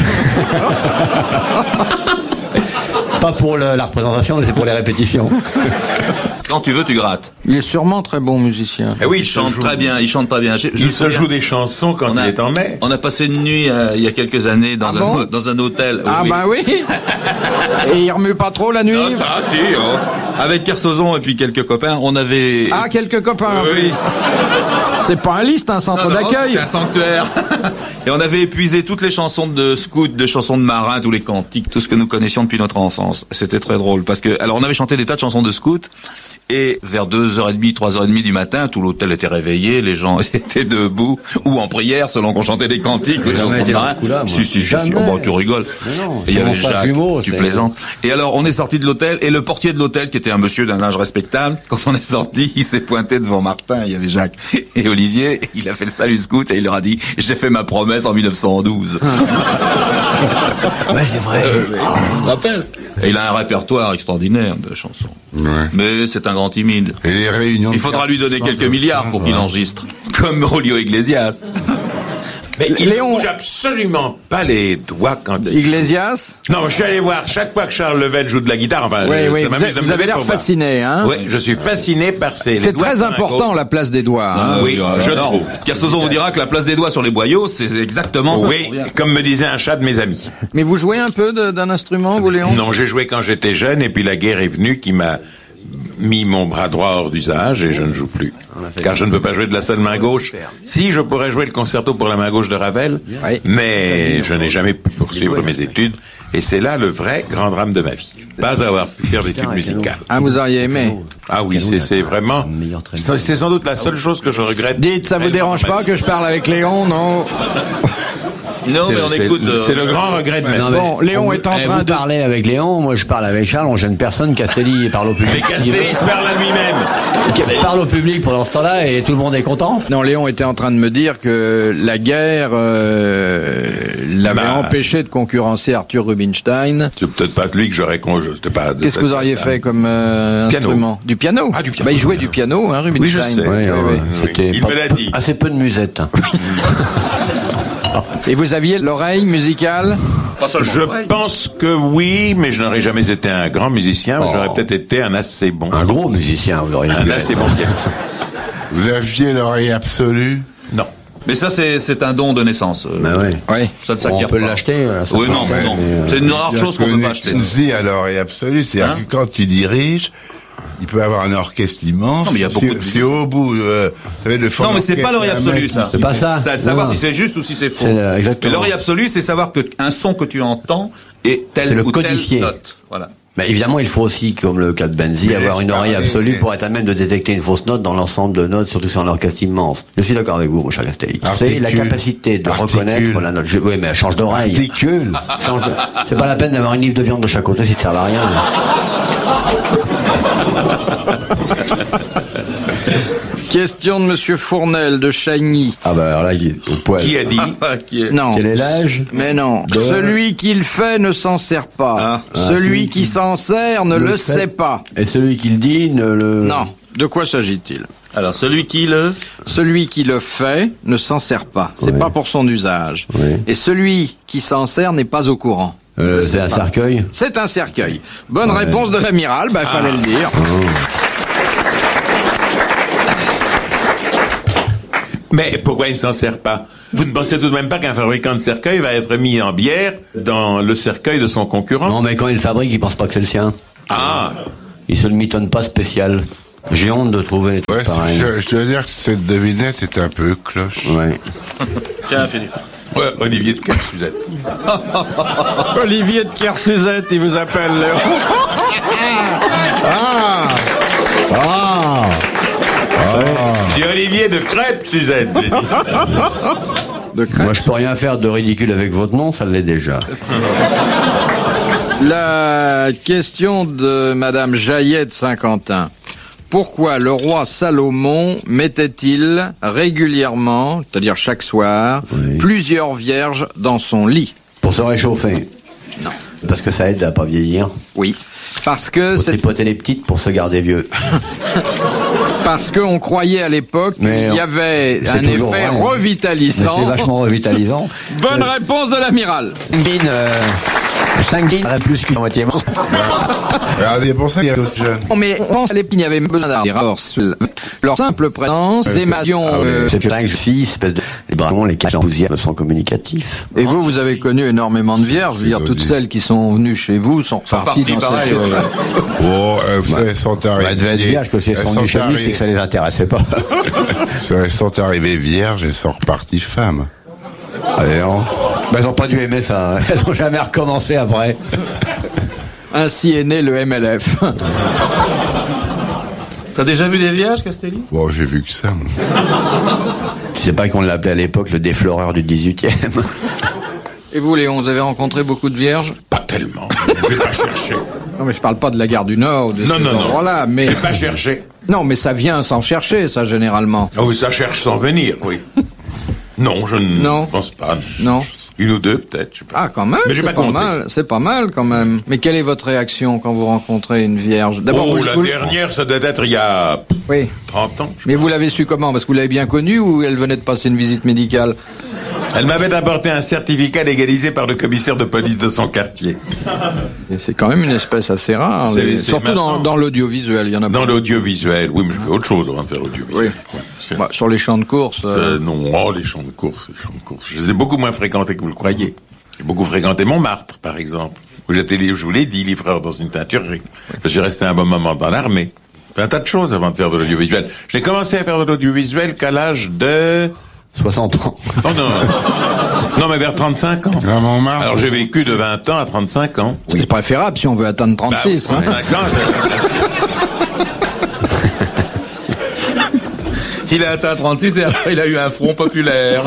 B: Pas pour le- la représentation, mais c'est pour les répétitions.
G: Quand tu veux, tu grattes.
A: Il est sûrement très bon musicien.
F: Eh oui,
G: Il chante
F: joue-
G: très bien, il chante très bien. Je- je me
F: Il se
G: souviens,
F: joue des chansons quand
G: on
F: il
G: a-
F: est en mer.
G: On a passé une nuit euh, il y a quelques années dans,
A: Ah
G: un,
A: bon
G: dans un hôtel.
A: Ah
G: Oui.
A: bah oui. Et il remue pas trop la nuit?
G: Ah, ça, si, oh. Avec Kersozon et puis quelques copains, on avait...
A: Ah, quelques copains.
G: Oui.
A: C'est pas un liste, un centre
G: Non, non,
A: d'accueil.
G: c'était un sanctuaire. Et on avait épuisé toutes les chansons de scouts, de chansons de marins, tous les cantiques, tout ce que nous connaissions depuis notre enfance. C'était très drôle parce que, alors on avait chanté des tas de chansons de scouts et vers deux heures trente, trois heures trente du matin, tout l'hôtel était réveillé, les gens étaient debout ou en prière selon qu'on chantait des cantiques, les
B: J'ai jamais
G: chansons de
B: été dans
G: marins.
B: ce coup-là, moi.
G: Si, si, si, si.
B: Jamais.
G: Oh, bah, tu rigoles.
B: Mais non,
G: Et il y
B: c'est
G: avait
B: mon frère
G: Jacques,
B: jumeau,
G: tu
B: c'est-
G: plaisantes. Et alors, on est sorti de l'hôtel et le portier de l'hôtel, qui était un monsieur d'un âge respectable, quand on est sorti, il s'est pointé devant Martin, il y avait Jacques et Olivier, et il a fait le salut scout et il leur a dit, j'ai fait ma promesse en mille neuf cent douze.
B: Ouais, c'est vrai.
G: Tu te rappelles? Et il a un répertoire extraordinaire de chansons.
H: Ouais.
G: Mais c'est un grand timide.
H: Et les réunions.
G: Il
H: de
G: faudra lui donner
H: quarante
G: quelques milliards pour qu'il
H: ouais.
G: enregistre. Comme Julio Iglesias.
F: Mais il
A: Léon-
F: ne bouge absolument pas les doigts quand il...
A: Iglesias?
F: Non, je suis allé voir chaque fois que Charles Level joue de la guitare. Enfin,
A: Oui,
F: euh,
A: oui.
F: ça
A: Vous,
F: m'amuse
A: avez-
F: de me
A: vous avez
F: lever
A: l'air
F: pour voir.
A: fasciné, hein?
F: Oui, je suis fasciné par ces. les
A: C'est
F: doigts
A: très
F: sur un
A: important,
F: gros-
A: la place des doigts. Hein?
G: Ah
F: oui, je trouve.
G: Kersozon vous dira que la place des doigts sur les boyaux, c'est exactement ça.
F: Oui, comme me disait un chat de mes amis.
A: Mais vous jouez un peu de- d'un instrument, vous, Léon?
F: Non, j'ai joué quand j'étais jeune et puis la guerre est venue qui m'a mis mon bras droit hors d'usage et je ne joue plus. Car je ne peux pas jouer de la seule main gauche. Si, je pourrais jouer le concerto pour la main gauche de Ravel,
A: Oui.
F: mais je n'ai jamais pu poursuivre mes études et c'est là le vrai grand drame de ma vie. Pas avoir pu faire d'études musicales.
A: Ah, vous auriez aimé.
F: Ah oui, c'est c'est vraiment... C'est c'est sans doute la seule chose que je regrette.
A: Dites, ça vous dérange pas que je parle avec Léon, non?
G: Non,
F: C'est
G: mais on
F: c'est-
G: écoute. euh,
F: c'est le grand regret de ma vie.
B: Non, mais
A: Bon, Léon est en
B: eh,
A: train
B: vous
A: de-
B: parlez avec Léon, moi je parle avec Charles, on gêne personne, Castelli parle au
F: Mais
B: public.
F: Castelli se parle à lui-même.
B: Il parle au public pendant ce temps-là et tout le monde est content.
A: Non, Léon était en train de me dire que la guerre euh, l'avait
F: Bah.
A: empêché de concurrencer Arthur Rubinstein.
F: C'est peut-être pas lui que j'aurais conjuré. Pas de
A: Qu'est-ce que
F: cette
A: vous auriez
F: place-là.
A: fait comme euh,
F: Piano.
A: instrument? Du piano.
F: Ah, du piano.
A: Bah, il jouait du piano, hein, Rubinstein.
F: Oui, je sais.
B: Ouais, ouais,
A: oui.
B: C'était
F: Il
B: pas-
F: me l'a dit.
B: assez peu de musette. hein.
A: Et vous aviez l'oreille musicale?
G: pas seulement.
F: Je
G: Ouais.
F: pense que oui, mais je n'aurais jamais été un grand musicien, mais
B: Oh.
F: j'aurais peut-être été un assez bon.
B: Un gros musicien, vous l'auriez
F: Un
B: dit.
F: assez bon pianiste.
H: Vous aviez l'oreille absolue.
F: Non.
G: Mais ça, c'est c'est un don de naissance. euh,
B: Bah ouais.
A: Oui.
G: Ça ne
B: On
G: s'acquiert
B: peut
G: pas.
B: l'acheter. là, ça
G: Oui,
B: peut
G: non,
B: l'acheter,
G: non.
B: mais, euh,
G: C'est une rare chose qu'on peut pas acheter.
H: Kunzi à l'oreille absolue, c'est-à-dire
G: Hein
H: que quand il dirige, il peut avoir un orchestre immense.
G: Non, mais il y a beaucoup
H: Si-
G: de
H: si au bout, euh, vous savez, le fond
G: Non, mais c'est pas
H: d'orchestre,
G: l'oreille
H: il y a un
G: absolue,
H: mec
G: ça.
B: C'est pas ça.
G: C'est savoir
B: Non.
G: si c'est juste ou si c'est faux.
B: C'est, euh, exactement.
G: Mais l'oreille absolue, c'est savoir que un son que tu entends est
B: C'est
G: telle
B: le
G: ou telle
B: codifié.
G: note. Voilà.
B: Mais évidemment, il faut aussi, comme le cas de Benzi,
H: Mais
B: avoir une
H: laisse
B: oreille
H: parler,
B: absolue
H: mais-
B: pour être à même de détecter une fausse note dans l'ensemble de notes, surtout sur un orchestre immense. Je suis d'accord avec vous, mon cher Castelli. C'est la
H: Articule.
B: capacité de
H: Articule.
B: reconnaître la note. Je- oui, mais elle change d'oreille.
H: Articule.
B: Change de- C'est pas la peine d'avoir une livre de viande de chaque côté si ça sert à rien.
A: Question de Monsieur Fournel de Chagny.
B: Ah bah alors là, il est au poil.
F: Qui a dit?
G: Qui est...
A: Non.
B: Quel est l'âge?
A: Mais non.
B: De...
A: Celui qui le fait ne s'en sert pas.
G: Ah.
A: Celui,
B: Ah, celui
A: qui
B: qui
A: s'en sert ne le, le sait pas.
B: Et celui qui le dit ne le...
A: Non. De quoi s'agit-il?
G: Alors, celui qui le...
A: Celui qui le fait ne s'en sert pas. C'est
B: Ouais.
A: pas pour son usage.
B: Ouais.
A: Et celui qui s'en sert n'est pas au courant.
B: Euh,
A: Je
B: c'est
A: sais
B: un
A: pas.
B: cercueil?
A: C'est un cercueil. Bonne
B: Ouais.
A: réponse de l'amiral, bah, fallait le dire.
F: Mais pourquoi il ne s'en sert pas? Vous ne pensez tout de même pas qu'un fabricant de cercueil va être mis en bière dans le cercueil de son concurrent?
B: Non, mais quand il le fabrique, il pense pas que c'est le sien.
F: Ah,
B: Il se le mitonne pas spécial. J'ai honte de trouver des trucs
H: Ouais, c'est-
B: pareils.
H: je, je dois dire que cette devinette est un peu cloche.
B: Ouais.
G: Tiens, Philippe.
F: ouais, Olivier de Kersuzel.
A: Olivier de Kersuzel, il vous appelle. ah Ah
F: Je dis Olivier de Crêpe, Suzette. j'ai dit.
A: De crème.
B: Moi, je peux rien faire de ridicule avec votre nom, ça l'est déjà.
A: La question de Madame Jaillet de Saint-Quentin. Pourquoi le roi Salomon mettait-il régulièrement, c'est-à-dire chaque soir,
B: Oui.
A: plusieurs vierges dans son lit?
B: Pour se réchauffer.
A: Non.
B: Parce que ça aide à pas vieillir.
A: Oui. Parce que
B: Faut
A: c'est
B: tripoter les petites pour se garder vieux.
A: parce qu'on croyait à l'époque qu'il
B: Mais
A: y avait
B: c'est
A: un
B: toujours
A: effet
B: vrai, hein. Mais
A: revitalisant.
B: c'est vachement revitalisant.
A: Bonne réponse de l'amiral.
B: Une bine, euh, cinq bines, plus qu'une moitié.
H: Regardez, pour ça qu'il est aussi jeune.
A: Non, mais on pense à l'époque, il n'y avait besoin d'un rapport sur leur simple présence,
H: Ouais,
A: émasions.
B: Ah,
A: euh,
B: c'est dingue, je suis, espèce de... Les dragons, les quatre enthousiasmes sont communicatifs.
A: Et vous, vous avez connu énormément de vierges. Je veux dire, toutes
H: connu.
A: celles qui sont venues chez vous sont reparties
G: parties
A: dans
G: pareil,
A: cette...
G: ouais, ouais.
H: Oh, euh, elles sont
B: Bah,
H: arrivées.
B: elles devaient être vierges, que si elles
H: elles
B: sont
H: sont
B: venues chez lui, c'est
H: arri-
B: que ça les intéressait pas.
H: elles sont arrivées vierges et sont reparties femmes.
B: Allez, non. Bah, elles ont pas dû aimer ça. hein. Elles ont jamais recommencé après.
A: Ainsi est né le M L F.
G: T'as déjà vu des vierges, Castelli?
H: Bon, j'ai vu que ça.
B: C'est pas qu'on l'appelait à l'époque le défloreur du dix-huitième.
A: Et vous, Léon, vous avez rencontré beaucoup de vierges?
F: Pas tellement. Je vais pas chercher.
A: Non, mais je parle pas de la gare du Nord ou de
F: Non,
A: ces
F: non, non.
A: endroits-là, mais...
F: J'ai pas cherché.
A: Non, mais ça vient sans chercher, ça, généralement.
F: Ah oui, ça cherche sans venir, oui. Non, je ne
A: Non.
F: pense pas.
A: Non.
F: Une ou deux, peut-être, je sais pas.
A: Ah, quand même,
F: Mais j'ai
A: c'est
F: pas
A: pas,
F: compté.
A: mal, c'est pas mal, quand même. Mais quelle est votre réaction quand vous rencontrez une vierge? D'abord,
F: Oh,
A: vous-
F: la
A: vous-
F: dernière, ça doit être il y a
A: Oui.
F: trente ans. je
A: Mais vous l'avez su comment? Parce que vous l'avez bien connue ou elle venait de passer une visite médicale?
F: Elle m'avait apporté un certificat légalisé par le commissaire de police de son quartier.
A: Et c'est quand même une espèce assez rare.
F: C'est-
A: les-
F: c'est
A: Surtout dans,
F: maintenant.
A: dans l'audiovisuel, il y en a
F: Dans
A: beaucoup.
F: l'audiovisuel, oui, mais je fais autre chose avant de faire l'audiovisuel.
A: Oui.
F: Ouais, c'est-
A: Bah, sur les champs de course. euh,
F: Euh, non, oh, les champs de course, les champs de course. Je les ai beaucoup moins fréquentés que vous le croyez. J'ai beaucoup fréquenté Montmartre, par exemple, où j'étais, je vous l'ai dit, livreur dans une teinturerie. Je suis resté un bon moment dans l'armée. J'ai fait un tas de choses avant de faire de l'audiovisuel. J'ai commencé à faire de l'audiovisuel qu'à l'âge de...
B: soixante ans.
F: Oh non, non, mais vers trente-cinq ans.
H: À Montmartre.
F: Alors j'ai vécu de vingt ans à trente-cinq ans.
A: C'est préférable si on veut atteindre
F: Bah,
A: trente-six. hein.
F: trente-cinq ans,
G: Il a atteint trente-six et après il a eu un front populaire.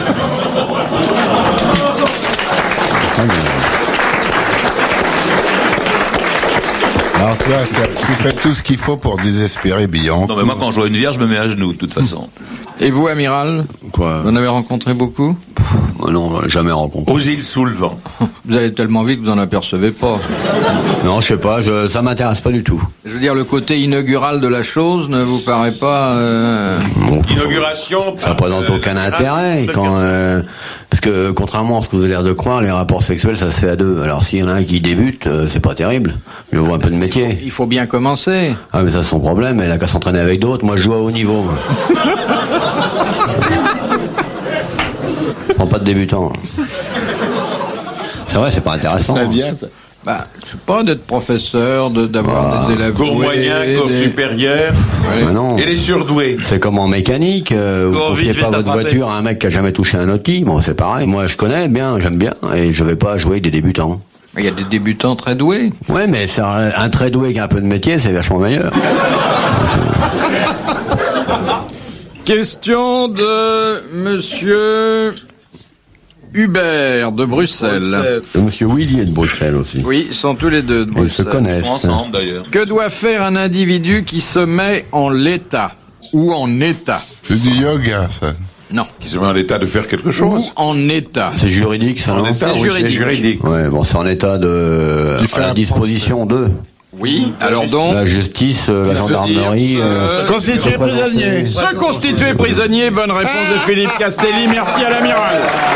H: Alors toi, tu tu fais tout ce qu'il faut pour désespérer Bianca.
G: Non mais moi quand je vois une vierge, je me mets à genoux de toute façon.
A: Et vous, amiral?
B: Quoi?
A: Vous en avez rencontré beaucoup?
B: Oh non, on l'a jamais rencontré.
F: aux îles sous le vent.
A: Vous allez tellement vite que vous en apercevez pas.
B: Non, je sais pas, je, ça m'intéresse pas du tout.
A: Je veux dire, le côté inaugural de la chose ne vous paraît pas... euh,
B: Bon,
F: Inauguration.
B: ça présente
F: euh,
B: aucun
F: ah,
B: intérêt
F: de
B: quand
F: personne.
B: euh, parce que contrairement à ce que vous avez l'air de croire, les rapports sexuels ça se fait à deux. Alors s'il y en a un qui débute, euh, c'est pas terrible. Je vois un peu de métier.
A: Il faut bien commencer.
B: Ah mais ça c'est son problème, elle a qu'à s'entraîner avec d'autres. Moi je joue à haut niveau. moi. Je prends pas de débutant. C'est vrai, c'est pas intéressant.
G: Très bien ça.
A: Bah, je sais pas, d'être professeur, de- d'avoir
B: Ah.
A: des élèves
F: Cours
A: doués,
F: moyen, cours
A: des-
F: supérieur.
B: Mais non.
F: Et les surdoués.
B: C'est comme en mécanique, euh, vous
G: Cours
B: confiez
G: vite, je
B: pas
G: vais
B: votre
G: t'attraper.
B: voiture à un mec qui a jamais touché un outil. Bon, c'est pareil. Moi, je connais bien, j'aime bien, et je vais pas jouer avec des débutants.
A: Il y a des débutants très doués.
B: Ouais, mais c'est un, un très doué qui a un peu de métier, c'est vachement meilleur.
A: Question de Monsieur Hubert de Bruxelles.
B: Et Monsieur Willy est de Bruxelles aussi.
A: Oui, ils sont tous les deux de
B: Ils se
A: Bruxelles.
G: Ils
B: connaissent.
G: sont ensemble d'ailleurs.
A: Que doit faire un individu qui se met en l'état? ou en état.
H: C'est du yoga, ça.
A: Non.
F: Qui se met en état de faire quelque chose.
A: Ou en état.
B: C'est juridique, ça,
F: En
B: non?
F: état,
A: C'est
F: oui,
A: juridique.
F: c'est juridique.
B: Ouais, bon, c'est en état de,
H: Il fait
B: à la
H: un
B: disposition de
A: Oui, alors donc...
B: la justice, euh, la
A: se
B: gendarmerie.
A: dire,
B: euh,
A: se-
H: Constitué prisonnier.
A: Se constituer prisonnier, bonne réponse de Philippe Castelli, merci à l'amiral.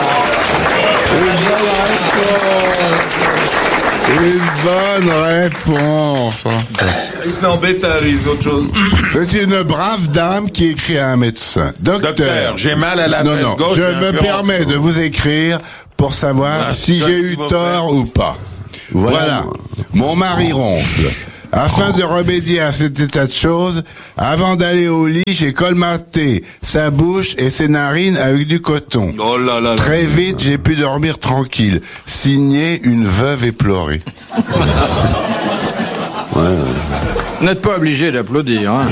H: Une bonne réponse.
G: Il se met en bêta, lui, c'est autre chose.
H: C'est une brave dame qui écrit à un médecin. Docteur,
F: Docteur, j'ai mal à la
H: non,
F: fesse
H: non,
F: gauche.
H: je
F: et un
H: me
F: peu
H: permets
F: en-
H: de vous écrire pour savoir
F: Ah,
H: si
F: ça,
H: j'ai
F: il
H: eu
F: faut
H: tort
F: faire.
H: ou pas.
B: Voilà.
H: Voilà. Mon mari ronfle. Afin de remédier à cet état de choses, avant d'aller au lit, j'ai colmaté sa bouche et ses narines avec du coton.
G: Oh là là là.
H: Très vite, j'ai pu dormir tranquille. Signé une veuve éplorée.
B: ouais, ouais.
A: Vous n'êtes pas obligé d'applaudir. Hein.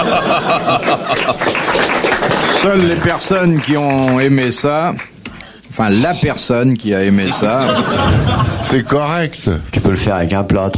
A: Seules les personnes qui ont aimé ça, enfin la personne qui a aimé ça,
H: C'est correct.
B: Tu peux le faire avec un plâtre.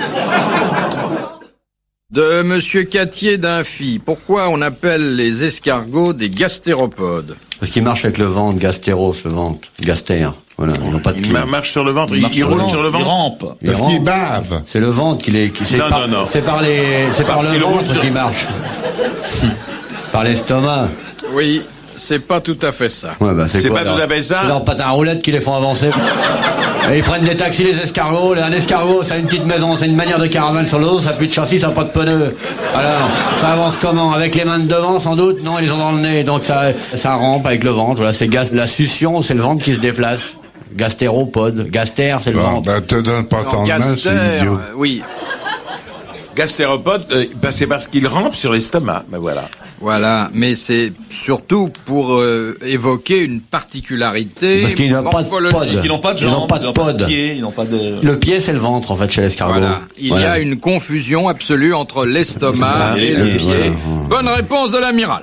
A: de Monsieur Cattier d'Infy. Pourquoi on appelle les escargots des gastéropodes?
B: Parce qu'il marche avec le ventre, gastéros, le ventre, gaster. Voilà, ils n'ont pas de
F: Il
B: pied.
F: ma- marche sur le ventre, il,
G: marche
F: il
G: sur le
F: roule
G: ventre,
F: sur le
G: il
F: ventre.
G: rampe.
B: Il
H: Parce
B: rampe.
H: qu'il bave.
B: C'est le ventre qui les, qui, c'est
F: Non,
B: par,
F: non, non.
B: c'est par les, c'est par
F: Parce
B: le
F: qu'il roule
B: ventre
F: sur-
B: qui marche. Par l'estomac.
A: Oui, c'est pas tout à fait ça.
B: Ouais, bah,
F: C'est
B: quoi,
F: pas
B: leur-
F: tout à fait ça.
B: C'est leurs patins à roulettes qui les font avancer. Et ils prennent des taxis, les escargots. Un escargot, c'est une petite maison, c'est une manière de caravane sur le dos, ça n'a plus de châssis, ça n'a pas de pneus. Alors, ça avance comment? Avec les mains de devant, sans doute? Non, ils ont dans le nez. Donc ça, ça rampe avec le ventre. Voilà, c'est gas, la succion, c'est le ventre qui se déplace. Gastéropode. Gaster, c'est le
H: Bon,
B: ventre.
H: ben, te donne pas
A: Non,
H: tant de main,
A: gaster,
H: c'est idiot.
A: euh, oui,
F: Gastéropode, euh, bah, c'est parce qu'il rampe sur l'estomac. Ben voilà.
A: voilà, mais c'est surtout pour euh, évoquer une particularité
B: Parce qu'il n'a pas de
A: morphologique.
B: pod.
G: Parce qu'ils n'ont pas de
B: Ils n'ont
G: jambes,
B: pas de
G: ils n'ont pas de
B: pod.
G: pieds, ils n'ont pas de...
B: Le pied, c'est le ventre, en fait, chez l'escargot.
A: Voilà, il
B: Voilà.
A: y a une confusion absolue entre l'estomac
G: L'estomac
A: et
G: et
A: le
G: les
A: pied.
B: pieds,
A: Bonne réponse de l'amiral.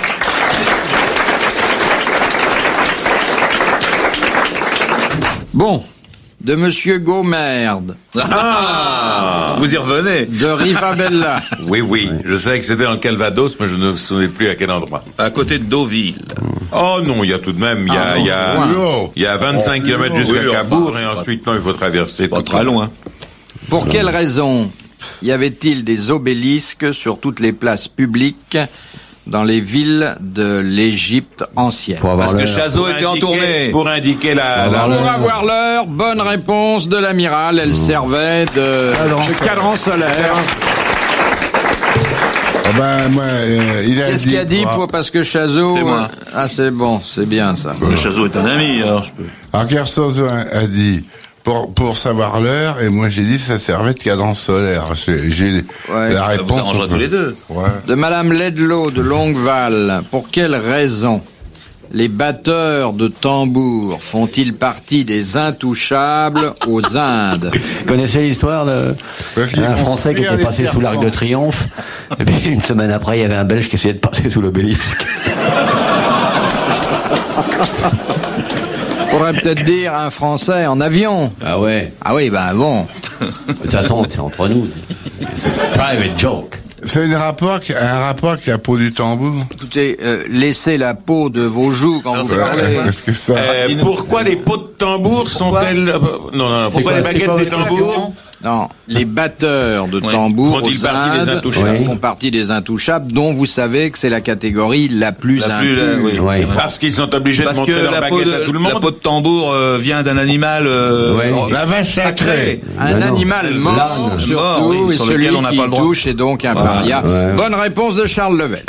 A: Bon, de Monsieur Gaumerde,
G: Ah, vous y revenez.
A: de Rivabella.
F: Oui, oui. Je savais que c'était dans le Calvados, mais je ne me souvenais plus à quel endroit.
G: À côté de Deauville.
F: Oh non, il y a tout de même, il y a,
A: Ah,
F: il y a,
H: non.
F: il y a vingt-cinq kilomètres jusqu'à
G: oui, enfin,
F: Cabourg, et
G: c'est pas-
F: ensuite, non, il faut traverser.
G: Pas
F: tout
G: très
F: le-
G: loin.
A: Pour quelle raison y avait-il des obélisques sur toutes les places publiques dans les villes de l'Égypte ancienne?
B: Pour avoir
G: Parce que
B: l'heure.
G: Chazot
F: Pour
G: était en
F: indiquer-
G: tournée.
F: Pour indiquer la,
B: Pour
F: la-
B: avoir
A: Pour
B: l'heure.
A: avoir l'heure, bonne réponse de l'amiral. Elle servait de,
H: Cadran
A: de cadran solaire.
H: Ah ben, moi, euh, il a
A: Qu'est-ce
H: dit...
A: qu'il a dit
H: pour-
A: pour, parce que Chazot...
G: C'est moi.
A: Ah, c'est bon, c'est bien ça.
G: Le Chazot est un ami, alors je peux...
H: Alors, Kersozo a, a dit... Pour, pour savoir l'heure, et moi j'ai dit ça servait de cadran solaire. J'ai j'ai
A: Ouais.
H: la
G: Ça
H: réponse.
G: vous arrangera tous les deux.
H: Ouais.
A: De Madame Ledlow de Longueval. Pour quelle raison les batteurs de tambour font-ils partie des intouchables aux Indes?
B: Vous connaissez l'histoire de
H: Parce qu'ils
B: un
H: font
B: Français qui
H: fuir
B: était
H: les
B: passé sous l'Arc de
H: serpents.
B: Triomphe, et puis une semaine après, il y avait un Belge qui essayait de passer sous l'obélisque.
A: Faudrait peut-être dire un Français en avion.
B: Ah ouais.
A: Ah oui, ben bon.
B: De toute façon, c'est entre nous. Private joke.
H: C'est une rapport, avec- un rapport avec la peau du tambour.
A: Écoutez, euh, laissez la peau de vos joues quand
G: Alors,
A: vous
G: c'est
A: parlez.
G: vrai.
H: Est-ce que ça...
F: Euh, pourquoi les pots de tambour sont-elles... euh, Non, non, non. Pourquoi
B: quoi,
F: les
B: c'était
F: baguettes
B: quoi
F: des
B: votre
F: tambours
B: question?
A: Non, les batteurs de
G: Ouais.
A: tambour
F: Font-ils
A: aux
F: partie des
A: Indes
F: intouchables?
A: font partie des intouchables, dont vous savez que c'est la catégorie la plus
G: La plus, la-
A: impure.
G: oui.
B: Ouais.
F: Parce qu'ils sont obligés
G: Parce
F: de
G: que
F: montrer leur
G: la peau,
F: baguette
G: de,
F: à tout le
G: la
F: monde.
G: peau de tambour euh, vient d'un animal... euh,
B: Ouais.
G: oh,
H: La vache sacrée.
A: Un
B: Ben non.
A: animal mort,
G: L'âne,
A: surtout,
G: mort, oui,
A: et
G: sur
A: celui
G: lequel on n'a
A: qui
G: pas le droit.
A: touche est donc un
G: Voilà.
A: paria.
B: Ouais.
A: Bonne réponse de Charles Level.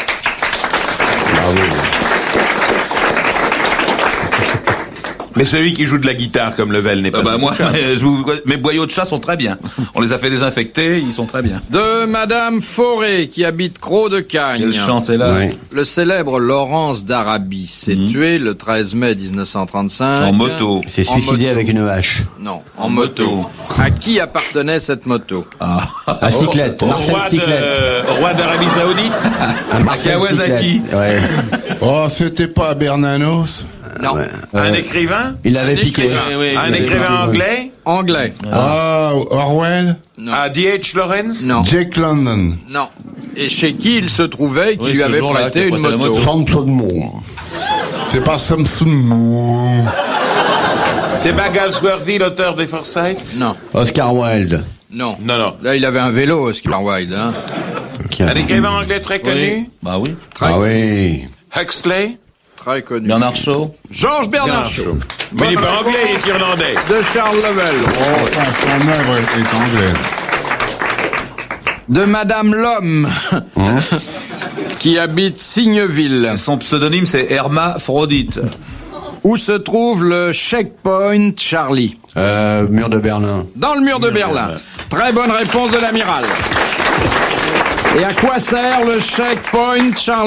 F: Mais celui qui joue de la guitare comme Level n'est pas
G: euh, bah, moi,
F: intouchable.
G: je vous- mes boyaux de chat sont très bien. On les a fait désinfecter, ils sont très bien.
A: De Madame Forêt, qui habite Croc de Cagne.
G: Quelle chance est là.
B: Ouais.
A: Le célèbre Laurence d'Arabie s'est tué le treize mai mille neuf cent trente-cinq.
G: En moto.
B: Il s'est
A: En
B: suicidé
A: moto.
B: avec une hache.
A: Non, en moto. À qui appartenait cette moto?
B: À Cyclette.
F: Au
B: Marcel
F: roi,
B: Cyclette.
F: de, au roi d'Arabie Saoudite.
B: Un Marcel
G: Kawasaki.
B: Cyclette. Ouais.
H: Oh, c'était pas Bernanos?
A: Non,
B: Ouais.
F: Un
B: Euh,
F: écrivain.
B: Il l'avait
A: un
B: piqué.
A: écrivain.
G: Oui, oui,
F: Un
G: oui.
F: écrivain anglais.
A: anglais.
H: Ah, Orwell?
A: Non.
F: À D H Lawrence.
A: Non,
H: Jake London?
A: non. et chez qui il se trouvait, qui
G: Oui,
A: lui
G: ce
A: avait
G: jour-là,
A: prêté
G: qui a
A: une
G: prêté la
A: moto.
G: moto.
B: Samson Moon.
H: C'est pas Samsung.
F: C'est pas Galsworthy, l'auteur des Forsyth?
A: Non,
B: Oscar Wilde.
A: non.
F: Non, non.
A: Là, il avait un vélo, Oscar Wilde. Hein.
B: Qui a-
F: Un écrivain anglais très connu?
G: Bah oui.
B: Ah oui.
F: Huxley?
A: Très connu.
G: Bernard Shaw.
A: Georges Bernard Shaw.
F: Mais il n'est pas anglais, il est irlandais.
A: De Charles Lovell.
H: Enfin, son œuvre est anglaise.
A: De Madame Lhomme,
B: Hein
A: qui habite Signeville,
G: Son pseudonyme, c'est Hermaphrodite.
A: où se trouve le Checkpoint Charlie.
B: euh, Mur de Berlin.
A: Dans le mur de Berlin. Très bonne réponse de l'amiral. Et à quoi sert le Checkpoint Charlie?